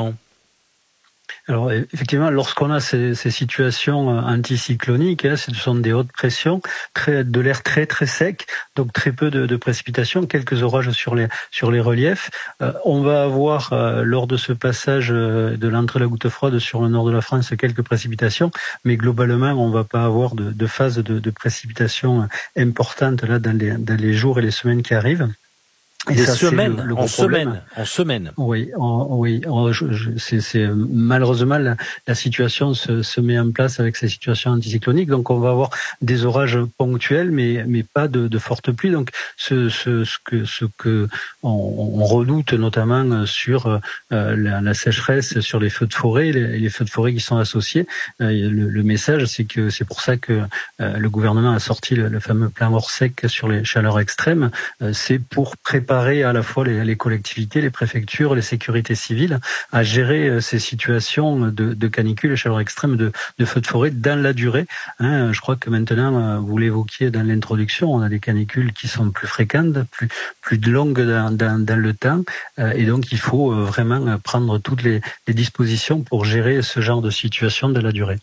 Alors effectivement, lorsqu'on a ces, ces situations anticycloniques, hein, ce sont des hautes pressions, très, de l'air très très sec, donc très peu de, de précipitations, quelques orages sur les sur les reliefs. Euh, on va avoir euh, lors de ce passage euh, de l'entrée de la goutte froide sur le nord de la France quelques précipitations, mais globalement on va pas avoir de, de phase de, de précipitations importantes là dans les dans les jours et les semaines qui arrivent. Et des ça, semaines, le, le en semaine, en semaine. Oui, en, oui. En, je, je, c'est, c'est malheureusement la, la situation se, se met en place avec ces situations anticycloniques. Donc, on va avoir des orages ponctuels, mais mais pas de, de fortes pluies. Donc, ce, ce, ce que ce que on, on redoute notamment sur euh, la, la sécheresse, sur les feux de forêt, les, les feux de forêt qui sont associés. Euh, le, le message, c'est que c'est pour ça que euh, le gouvernement a sorti le, le fameux plan hors sec sur les chaleurs extrêmes. Euh, c'est pour préparer à la fois les, les collectivités, les préfectures, les sécurités civiles à gérer ces situations de, de canicule et chaleur extrême, de, de feux de forêt dans la durée. Hein, je crois que maintenant, vous l'évoquiez dans l'introduction, on a des canicules qui sont plus fréquentes, plus, plus longues dans, dans, dans le temps, et donc il faut vraiment prendre toutes les, les dispositions pour gérer ce genre de situation de la durée.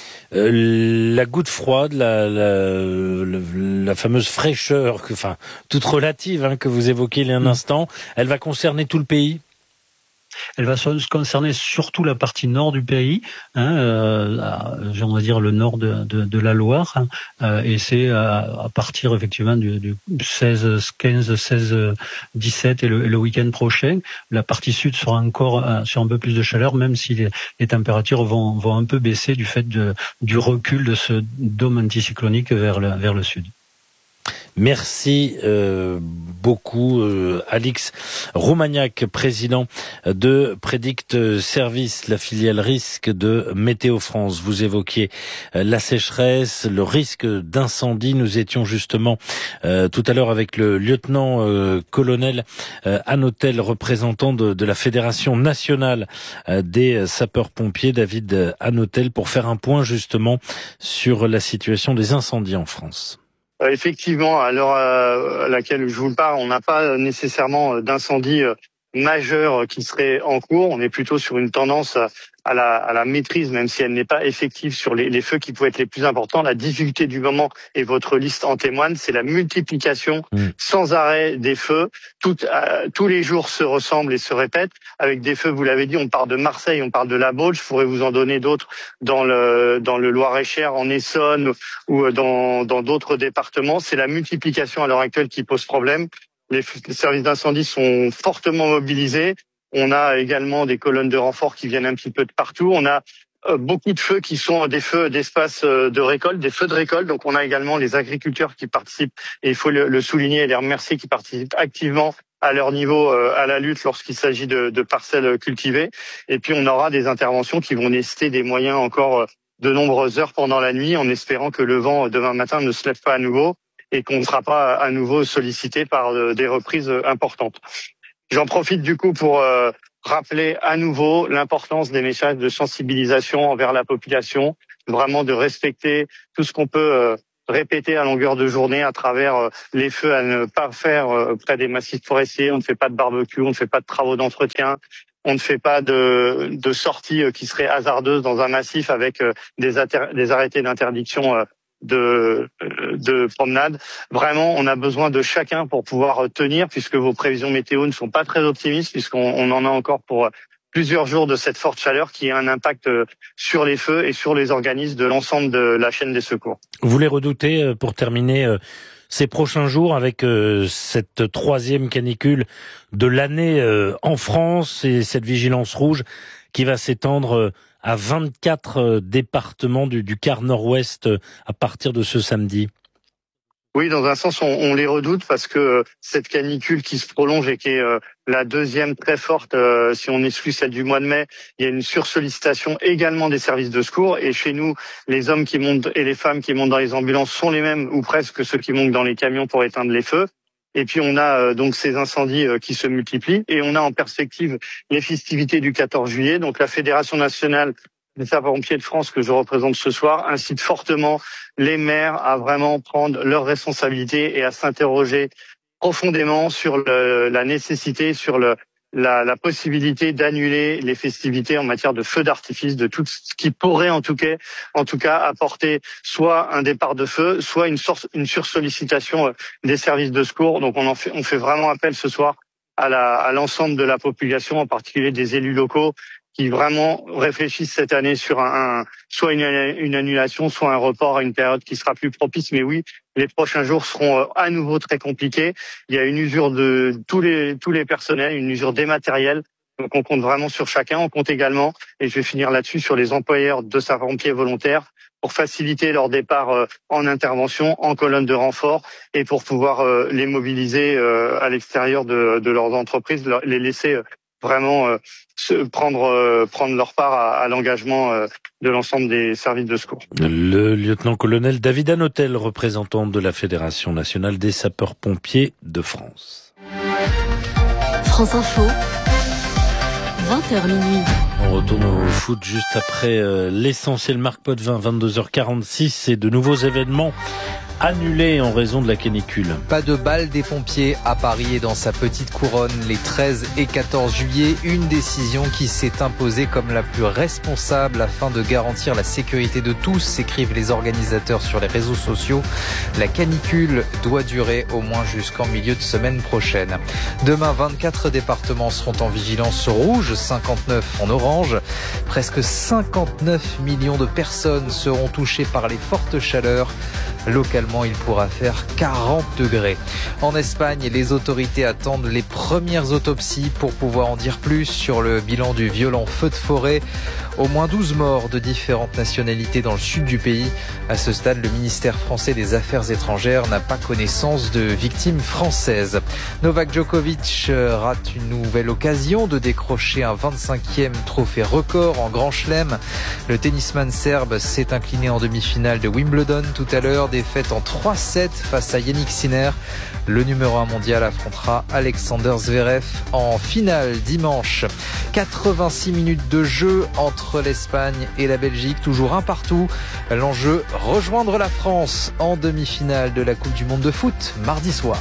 Euh, la goutte froide, la, la, la, la fameuse fraîcheur, que, enfin, toute relative, hein, que vous évoquiez il y a un mmh. instant, elle va concerner tout le pays ? Elle va concerner surtout la partie nord du pays, hein, euh, on va dire le nord de, de, de la Loire, hein, euh, et c'est à, à partir effectivement du, du seize, quinze, seize, dix-sept et le, le week-end prochain. La partie sud sera encore euh, sur un peu plus de chaleur, même si les, les températures vont, vont un peu baisser du fait de, du recul de ce dôme anticyclonique vers le, vers le sud. Merci euh, beaucoup, euh, Alix Roumaniac, président de Predict Service, la filiale risque de Météo France. Vous évoquiez euh, la sécheresse, le risque d'incendie. Nous étions justement euh, tout à l'heure avec le lieutenant euh, colonel euh, Hanotel, représentant de, de la Fédération nationale euh, des sapeurs-pompiers, David Hanotel, pour faire un point justement sur la situation des incendies en France. Euh, effectivement, à l'heure à laquelle je vous parle, on n'a pas nécessairement d'incendie majeur qui serait en cours. On est plutôt sur une tendance à la, à la maîtrise, même si elle n'est pas effective sur les, les feux qui pouvaient être les plus importants. La difficulté du moment, et votre liste en témoigne, c'est la multiplication mmh. sans arrêt des feux. Tout, euh, tous les jours se ressemblent et se répètent. Avec des feux, vous l'avez dit, on parle de Marseille, on parle de la Baule. Je pourrais vous en donner d'autres dans le, dans le Loir-et-Cher, en Essonne ou dans, dans d'autres départements. C'est la multiplication à l'heure actuelle qui pose problème. Les, les services d'incendie sont fortement mobilisés. On a également des colonnes de renfort qui viennent un petit peu de partout. On a euh, beaucoup de feux qui sont des feux d'espace euh, de récolte, des feux de récolte. Donc on a également les agriculteurs qui participent, et il faut le, le souligner et les remercier, qui participent activement à leur niveau euh, à la lutte lorsqu'il s'agit de, de parcelles cultivées. Et puis on aura des interventions qui vont nécessiter des moyens encore euh, de nombreuses heures pendant la nuit, en espérant que le vent euh, demain matin ne se lève pas à nouveau et qu'on ne sera pas à nouveau sollicité par euh, des reprises euh, importantes. J'en profite du coup pour euh, rappeler à nouveau l'importance des messages de sensibilisation envers la population, vraiment de respecter tout ce qu'on peut euh, répéter à longueur de journée à travers euh, les feux à ne pas faire euh, près des massifs forestiers. On ne fait pas de barbecue, on ne fait pas de travaux d'entretien, on ne fait pas de, de sorties euh, qui seraient hasardeuses dans un massif avec euh, des, atter- des arrêtés d'interdiction euh, de, de promenade. Vraiment, on a besoin de chacun pour pouvoir tenir, puisque vos prévisions météo ne sont pas très optimistes, puisqu'on on en a encore pour plusieurs jours de cette forte chaleur qui a un impact sur les feux et sur les organismes de l'ensemble de la chaîne des secours. Vous les redoutez, pour terminer, ces prochains jours avec cette troisième canicule de l'année en France et cette vigilance rouge qui va s'étendre à vingt-quatre départements du, du quart nord-ouest à partir de ce samedi? Oui, dans un sens, on, on les redoute parce que cette canicule qui se prolonge et qui est euh, la deuxième très forte, euh, si on exclut celle du mois de mai, il y a une sursollicitation également des services de secours. Et chez nous, les hommes qui montent et les femmes qui montent dans les ambulances sont les mêmes ou presque que ceux qui montent dans les camions pour éteindre les feux. Et puis on a euh, donc ces incendies euh, qui se multiplient, et on a en perspective les festivités du quatorze juillet. Donc la Fédération nationale des sapeurs-pompiers de France, que je représente ce soir, incite fortement les maires à vraiment prendre leurs responsabilités et à s'interroger profondément sur le, la nécessité, sur le, la, la possibilité d'annuler les festivités en matière de feux d'artifice, de tout ce qui pourrait en tout cas, en tout cas apporter soit un départ de feu, soit une, source, une sursollicitation des services de secours. Donc on en fait, on fait vraiment appel ce soir à, la, à l'ensemble de la population, en particulier des élus locaux, qui vraiment réfléchissent cette année sur un, un soit une, une annulation, soit un report à une période qui sera plus propice. Mais oui, les prochains jours seront à nouveau très compliqués. Il y a une usure de tous les tous les personnels, une usure des matériels. Donc on compte vraiment sur chacun. On compte également, et je vais finir là-dessus, sur les employeurs de sapeurs-pompiers volontaires pour faciliter leur départ en intervention, en colonne de renfort, et pour pouvoir les mobiliser à l'extérieur de, de leurs entreprises, les laisser vraiment euh, se prendre euh, prendre leur part à, à l'engagement euh, de l'ensemble des services de secours. Le lieutenant-colonel David Hanotel, représentant de la Fédération nationale des sapeurs-pompiers de France. France Info, vingt heures minuit. On retourne au foot juste après euh, l'essentiel. Marc Potvin, vingt-deux heures quarante-six, et de nouveaux événements annulé en raison de la canicule. Pas de bal des pompiers à Paris et dans sa petite couronne les treize et quatorze juillet. Une décision qui s'est imposée comme la plus responsable afin de garantir la sécurité de tous, écrivent les organisateurs sur les réseaux sociaux. La canicule doit durer au moins jusqu'en milieu de semaine prochaine. Demain, vingt-quatre départements seront en vigilance rouge, cinquante-neuf en orange. Presque cinquante-neuf millions de personnes seront touchées par les fortes chaleurs. Localement, il pourra faire quarante degrés. En Espagne, les autorités attendent les premières autopsies pour pouvoir en dire plus sur le bilan du violent feu de forêt. Au moins douze morts de différentes nationalités dans le sud du pays. À ce stade, le ministère français des Affaires étrangères n'a pas connaissance de victimes françaises. Novak Djokovic rate une nouvelle occasion de décrocher un vingt-cinquième trophée record en Grand Chelem. Le tennisman serbe s'est incliné en demi-finale de Wimbledon tout à l'heure. Défaite en trois sept face à Yannick Sinner. Le numéro un mondial affrontera Alexander Zverev en finale dimanche. quatre-vingt-six minutes de jeu entre l'Espagne et la Belgique, toujours un partout. L'enjeu, rejoindre la France en demi-finale de la Coupe du Monde de foot mardi soir.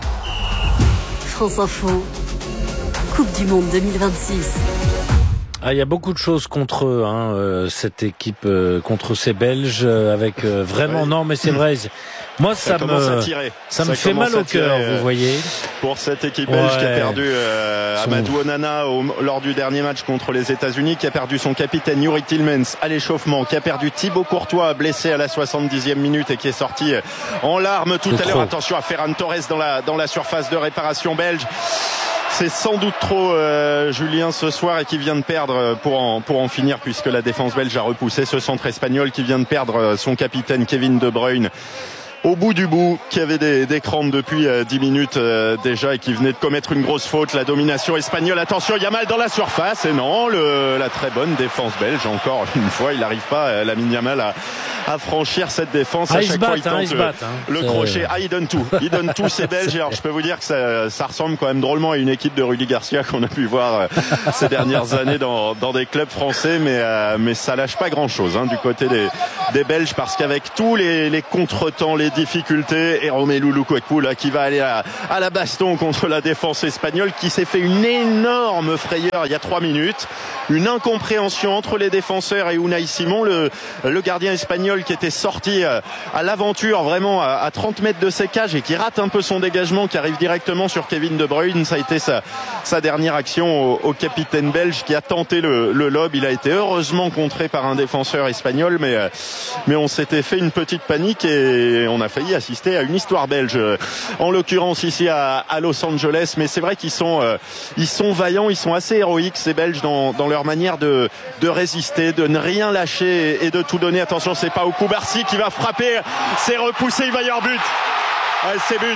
France Info, Coupe du Monde deux mille vingt-six. Ah, il y a beaucoup de choses contre eux, hein, euh, cette équipe, euh, contre ces Belges, euh, avec euh, vraiment, ouais. non, mais c'est vrai. Moi, ça, ça me, ça, ça me fait mal au cœur, vous voyez. Pour cette équipe belge ouais. qui a perdu euh, Son... Amadou Onana au, lors du dernier match contre les États-Unis, qui a perdu son capitaine Yuri Tillmans à l'échauffement, qui a perdu Thibaut Courtois blessé à la soixante-dixième minute et qui est sorti en larmes tout c'est à l'heure. Attention à Ferran Torres dans la dans la surface de réparation belge. C'est sans doute trop euh, Julien ce soir et qui vient de perdre pour en, pour en finir puisque la défense belge a repoussé ce centre espagnol qui vient de perdre son capitaine Kevin De Bruyne au bout du bout, qui avait des, des crampes depuis euh, dix minutes euh, déjà et qui venait de commettre une grosse faute. La domination espagnole, attention, Yamal dans la surface et non, le, la très bonne défense belge encore une fois, il n'arrive pas, euh, Lamine Yamal à, à franchir cette défense. Ah, à chaque bat, fois il tente hein, le, il bat, hein. le crochet. Ah, il donne tout, il donne tout ces Belges. Alors je peux vous dire que ça, ça ressemble quand même drôlement à une équipe de Rudy Garcia qu'on a pu voir euh, ces dernières années dans, dans des clubs français, mais, euh, mais ça lâche pas grand chose hein, du côté des, des Belges, parce qu'avec tous les, les contretemps, les difficultés, et Romelu Lukaku là qui va aller à, à la baston contre la défense espagnole, qui s'est fait une énorme frayeur il y a trois minutes, une incompréhension entre les défenseurs et Unai Simon, le, le gardien espagnol qui était sorti à, à l'aventure vraiment à, à trente mètres de ses cages et qui rate un peu son dégagement, qui arrive directement sur Kevin De Bruyne. Ça a été sa, sa dernière action au, au capitaine belge qui a tenté le, le lob. Il a été heureusement contré par un défenseur espagnol, mais, mais on s'était fait une petite panique et on a failli assister à une histoire belge, en l'occurrence ici à, à Los Angeles. Mais c'est vrai qu'ils sont, euh, ils sont vaillants, ils sont assez héroïques ces Belges dans, dans leur manière de, de résister, de ne rien lâcher et de tout donner. Attention, c'est pas Paou Barsi qui va frapper, c'est repoussé, il va y avoir but. Ouais, c'est but.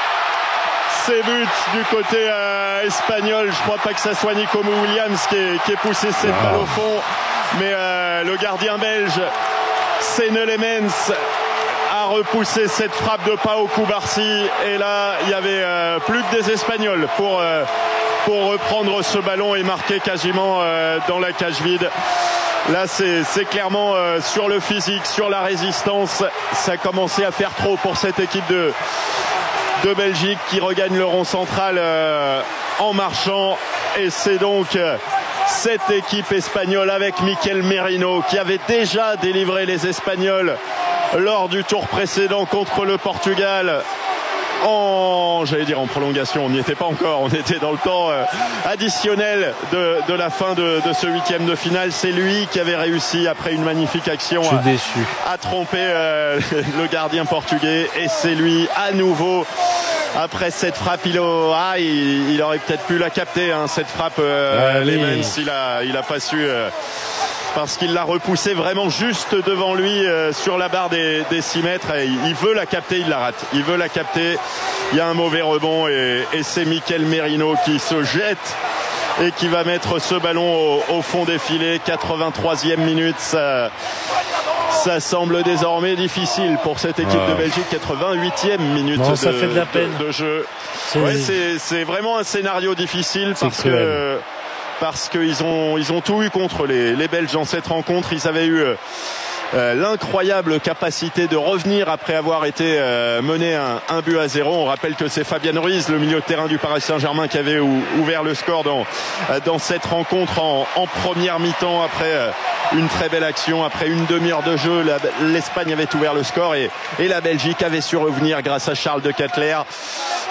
C'est but du côté euh, espagnol. Je crois pas que ça soit Nico Williams qui ait, qui ait poussé cette wow. balle au fond, mais euh, le gardien belge Senne Lemens a repoussé cette frappe de Paou Barsi, et là il y avait euh, plus que des Espagnols pour euh, pour reprendre ce ballon et marquer quasiment euh, dans la cage vide. Là c'est, c'est clairement euh, sur le physique, sur la résistance, ça a commencé à faire trop pour cette équipe de de Belgique qui regagne le rond central euh, en marchant, et c'est donc euh, cette équipe espagnole avec Mikel Merino qui avait déjà délivré les Espagnols lors du tour précédent contre le Portugal en, j'allais dire en prolongation, on n'y était pas encore, on était dans le temps euh, additionnel de, de la fin de, de ce huitième de finale. C'est lui qui avait réussi après une magnifique action à, à tromper euh, le gardien portugais, et c'est lui à nouveau. Après cette frappe, il, a, ah, il, il aurait peut-être pu la capter, hein, cette frappe. Euh, ah, Lemens, il a, il a pas su, euh, parce qu'il l'a repoussé vraiment juste devant lui euh, sur la barre des, des six mètres. Et il, il veut la capter, il la rate. Il veut la capter. Il y a un mauvais rebond et, et c'est Mikel Merino qui se jette et qui va mettre ce ballon au, au fond des filets. quatre-vingt-troisième minute. Ça, Ça semble désormais difficile pour cette équipe ah. de Belgique. quatre-vingt-huitième minute non, de, ça fait de, la peine. de, de jeu. C'est, ouais, c'est, c'est vraiment un scénario difficile c'est parce cruel. que parce qu'ils ont ils ont tout eu contre les, les Belges dans cette rencontre. Ils avaient eu euh, l'incroyable capacité de revenir après avoir été euh, mené un, un but à zéro. On rappelle que c'est Fabian Ruiz, le milieu de terrain du Paris Saint-Germain, qui avait ou, ouvert le score dans, dans cette rencontre en, en première mi-temps après euh, une très belle action. Après une demi-heure de jeu, la, l'Espagne avait ouvert le score et, et la Belgique avait su revenir grâce à Charles de Ketelaere.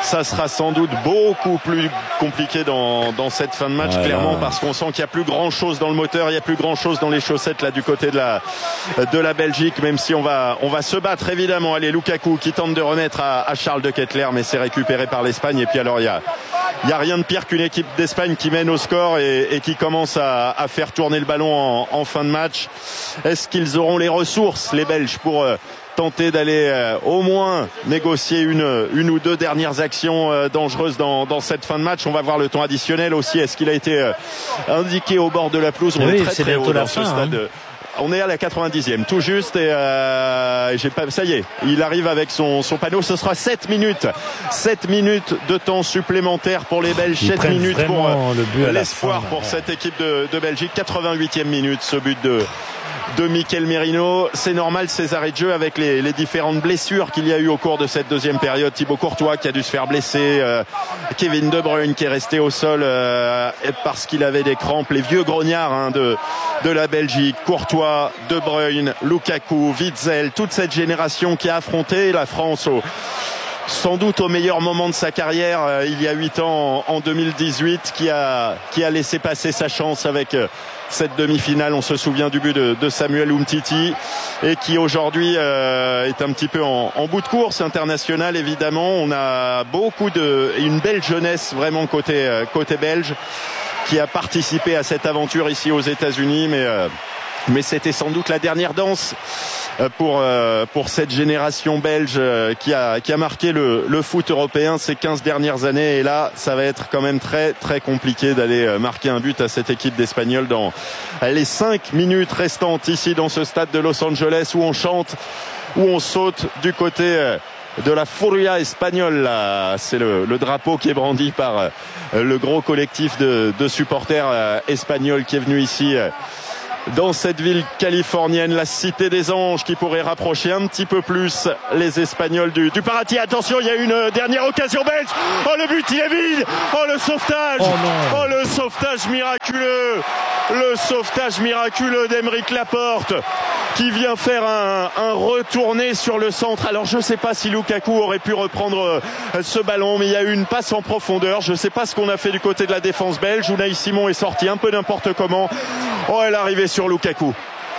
ça sera sans doute beaucoup plus compliqué dans, dans cette fin de match, ouais, clairement, parce qu'on sent qu'il n'y a plus grand chose dans le moteur, il n'y a plus grand chose dans les chaussettes là du côté de la, de la Belgique, même si on va, on va se battre évidemment. Allez, Lukaku qui tente de remettre à, à Charles de Ketelaere, mais c'est récupéré par l'Espagne. Et puis alors il y a, il y a rien de pire qu'une équipe d'Espagne qui mène au score et, et qui commence à, à faire tourner le ballon en, en fin de match. Est-ce qu'ils auront les ressources, les Belges, pour euh, tenter d'aller euh, au moins négocier une, une ou deux dernières actions euh, dangereuses dans, dans cette fin de match? On va voir le temps additionnel aussi. Est-ce qu'il a été euh, indiqué au bord de la pelouse? On oui, est très c'est très haut dans fin, ce stade. Hein. On est à la quatre-vingt-dixième, tout juste, et euh, j'ai pas, ça y est, il arrive avec son, son panneau. Ce sera sept minutes, sept minutes de temps supplémentaire pour les Belges, sept minutes pour euh, l'espoir pour ouais. cette équipe de, de Belgique. quatre-vingt-huitième minute, ce but de de Mikel Merino. C'est normal, ces arrêts de jeu avec les, les différentes blessures qu'il y a eu au cours de cette deuxième période. Thibaut Courtois qui a dû se faire blesser, euh, Kevin De Bruyne qui est resté au sol euh, parce qu'il avait des crampes, les vieux grognards hein, de, de la Belgique, Courtois, De Bruyne, Lukaku, Witzel, toute cette génération qui a affronté la France au sans doute au meilleur moment de sa carrière euh, il y a huit ans en, en deux mille dix-huit, qui a, qui a laissé passer sa chance avec euh, cette demi-finale. On se souvient du but de, de Samuel Umtiti et qui aujourd'hui euh, est un petit peu en, en bout de course internationale évidemment. On a beaucoup de une belle jeunesse vraiment côté, euh, côté belge qui a participé à cette aventure ici aux États-Unis, mais, euh, mais c'était sans doute la dernière danse pour euh, pour cette génération belge euh, qui a qui a marqué le le foot européen ces quinze dernières années. Et là ça va être quand même très très compliqué d'aller euh, marquer un but à cette équipe d'Espagnols dans les cinq minutes restantes ici dans ce stade de Los Angeles où on chante, où on saute du côté euh, de la Furia espagnole. Là, c'est le, le drapeau qui est brandi par euh, le gros collectif de, de supporters euh, espagnols qui est venu ici euh, dans cette ville californienne, la Cité des Anges, qui pourrait rapprocher un petit peu plus les Espagnols du, du paradis. Attention, il y a une dernière occasion belge. Oh, le but, il est vide. Oh, le sauvetage. Oh, oh le sauvetage miraculeux. Le sauvetage miraculeux d'Aymeric Laporte, qui vient faire un, un retourné sur le centre. Alors, je ne sais pas si Lukaku aurait pu reprendre ce ballon, mais il y a eu une passe en profondeur. Je ne sais pas ce qu'on a fait du côté de la défense belge. Unai Simon est sorti un peu n'importe comment. Oh, elle est arrivée sur Lukaku.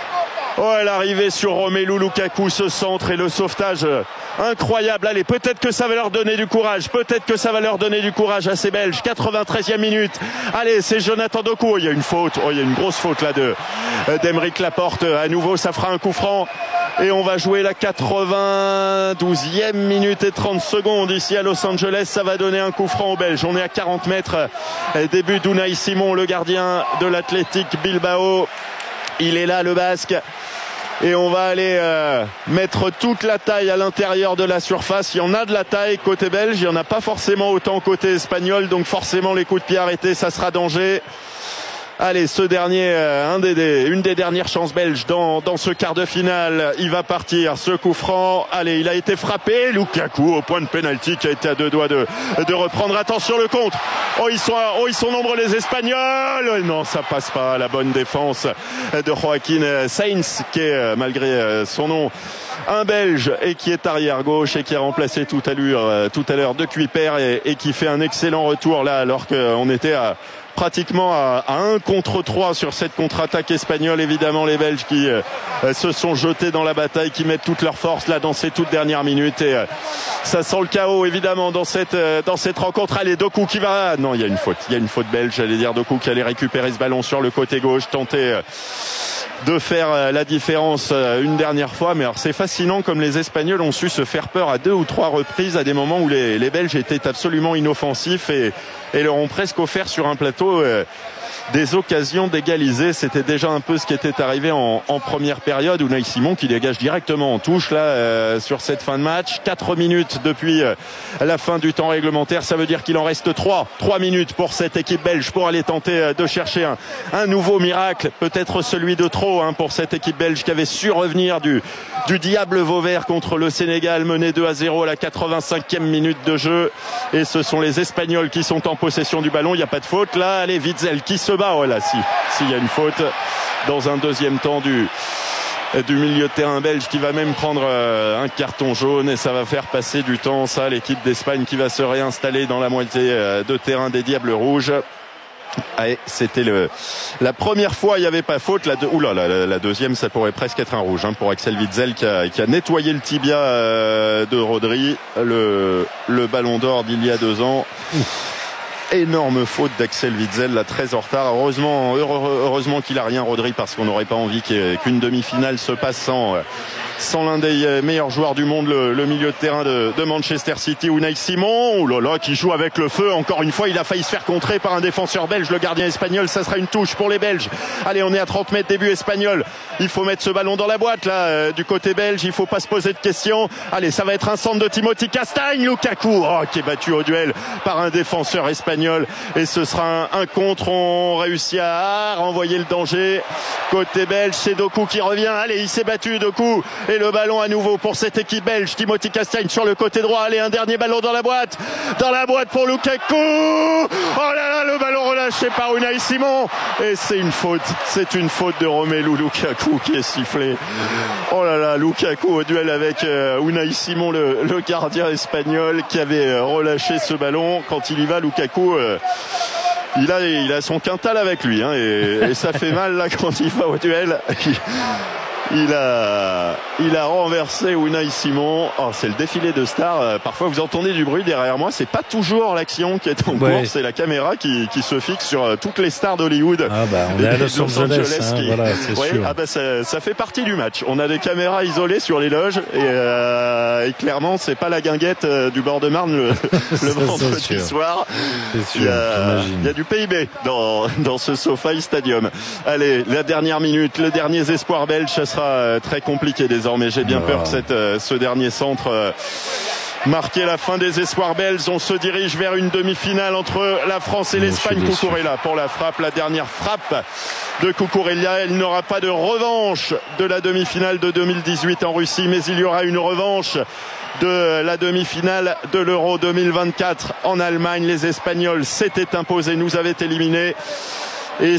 Oh, elle est arrivée sur Romelu Lukaku, ce centre et le sauvetage incroyable. Allez, peut-être que ça va leur donner du courage. Peut-être que ça va leur donner du courage à ces Belges. quatre-vingt-treizième minute. Allez, c'est Jonathan Doku. Oh, il y a une faute. Oh, il y a une grosse faute là de d'Aymeric Laporte. À nouveau, ça fera un coup franc. Et on va jouer la quatre-vingt-douzième minute et trente secondes ici à Los Angeles. Ça va donner un coup franc aux Belges. On est à quarante mètres. Début d'Unai Simon, le gardien de l'Athletic Bilbao. Il est là, le Basque. Et on va aller euh, mettre toute la taille à l'intérieur de la surface. Il y en a de la taille côté belge. Il n'y en a pas forcément autant côté espagnol. Donc forcément, les coups de pied arrêtés, ça sera danger. Allez, ce dernier, euh, un des, des, une des dernières chances belges dans, dans ce quart de finale. Il va partir, ce coup franc. Allez, il a été frappé. Lukaku au point de pénalty qui a été à deux doigts de, de reprendre. Attention le contre. Oh, ils sont, oh, ils sont nombreux les Espagnols. Non, ça passe pas. La bonne défense de Joaquin Sainz, qui est, malgré son nom, un Belge et qui est arrière gauche et qui a remplacé tout à l'heure, tout à l'heure de Kuiper et, et qui fait un excellent retour là alors qu'on était à pratiquement à, à un contre trois sur cette contre-attaque espagnole. Évidemment, les Belges qui euh, se sont jetés dans la bataille, qui mettent toute leur force là dans ces toutes dernières minutes. Et euh, ça sent le chaos, évidemment, dans cette, euh, dans cette rencontre. Allez, Doku qui va... Non, il y a une faute. Il y a une faute belge. J'allais dire Doku qui allait récupérer ce ballon sur le côté gauche, tenter... Euh, de faire la différence une dernière fois. Mais alors c'est fascinant comme les Espagnols ont su se faire peur à deux ou trois reprises à des moments où les, les Belges étaient absolument inoffensifs et, et leur ont presque offert sur un plateau euh, des occasions d'égaliser. C'était déjà un peu ce qui était arrivé en, en première période. Unai Simon qui dégage directement en touche là euh, sur cette fin de match. Quatre minutes depuis euh, la fin du temps réglementaire. Ça veut dire qu'il en reste trois. Trois minutes pour cette équipe belge pour aller tenter euh, de chercher un, un nouveau miracle. Peut-être celui de trop hein, pour cette équipe belge qui avait su revenir du, du diable Vauvert contre le Sénégal, mené deux à zéro à la quatre-vingt-cinquième minute de jeu. Et ce sont les Espagnols qui sont en possession du ballon. Il n'y a pas de faute là. Allez, Witzel qui se bat. Voilà, si, s'il y a une faute dans un deuxième temps du du milieu de terrain belge qui va même prendre euh, un carton jaune et ça va faire passer du temps, ça, l'équipe d'Espagne qui va se réinstaller dans la moitié euh, de terrain des Diables Rouges. Allez, c'était le la première fois il n'y avait pas faute. La, de, oula, la, la, la deuxième ça pourrait presque être un rouge hein, pour Axel Witsel qui a, qui a nettoyé le tibia euh, de Rodri, le, le ballon d'or d'il y a deux ans. Ouf. Énorme faute d'Axel Witsel, là, très en retard. Heureusement, heureux, heureusement qu'il a rien, Rodri, parce qu'on n'aurait pas envie qu'une demi-finale se passe sans, sans l'un des meilleurs joueurs du monde, le, le milieu de terrain de, de Manchester City, Unai Simon. Oh là là, qui joue avec le feu. Encore une fois, il a failli se faire contrer par un défenseur belge, le gardien espagnol. Ça sera une touche pour les Belges. Allez, on est à trente mètres, début espagnol. Il faut mettre ce ballon dans la boîte, là, euh, du côté belge. Il faut pas se poser de questions. Allez, ça va être un centre de Timothy Castagne. Lukaku, oh, qui est battu au duel par un défenseur espagnol. Et ce sera un, un contre. On réussit à renvoyer le danger. Côté belge, c'est Doku qui revient. Allez, il s'est battu, Doku. Et le ballon à nouveau pour cette équipe belge. Timothy Castagne sur le côté droit. Allez, un dernier ballon dans la boîte. Dans la boîte pour Lukaku. Oh là là, le ballon relâché par Unai Simon. Et c'est une faute. C'est une faute de Romelu Lukaku qui est sifflé. Oh là là, Lukaku au duel avec euh, Unai Simon, le, le gardien espagnol qui avait euh, relâché ce ballon. Quand il y va, Lukaku... Euh, Il a, il a son quintal avec lui, hein, et, et ça fait mal là quand il va au duel. Il a, il a renversé Unai Simon. Oh, c'est le défilé de stars. Parfois, vous entendez du bruit derrière moi. C'est pas toujours l'action qui est en ouais. cours. C'est la caméra qui, qui se fixe sur toutes les stars d'Hollywood. Ah bah, on est à Los Angeles. Angeles hein, qui... voilà, c'est ouais, sûr. Ah bah, ça, ça fait partie du match. On a des caméras isolées sur les loges et, euh, et clairement, c'est pas la guinguette euh, du bord de Marne le, le vendredi soir. Sûr, il, y a, il y a du P I B dans, dans ce SoFi Stadium. Allez, la dernière minute, le dernier espoir belge, ça sera très compliqué désormais. J'ai bien oh. peur que cette, euh, ce dernier centre euh, marque la fin des espoirs belges. On se dirige vers une demi-finale entre la France et l'Espagne. Cucurella pour la frappe, la dernière frappe de Cucurella. Il n'aura pas de revanche de la demi-finale de deux mille dix-huit en Russie, mais il y aura une revanche de la demi-finale de l'Euro deux mille vingt-quatre en Allemagne. Les Espagnols s'étaient imposés, nous avaient éliminés.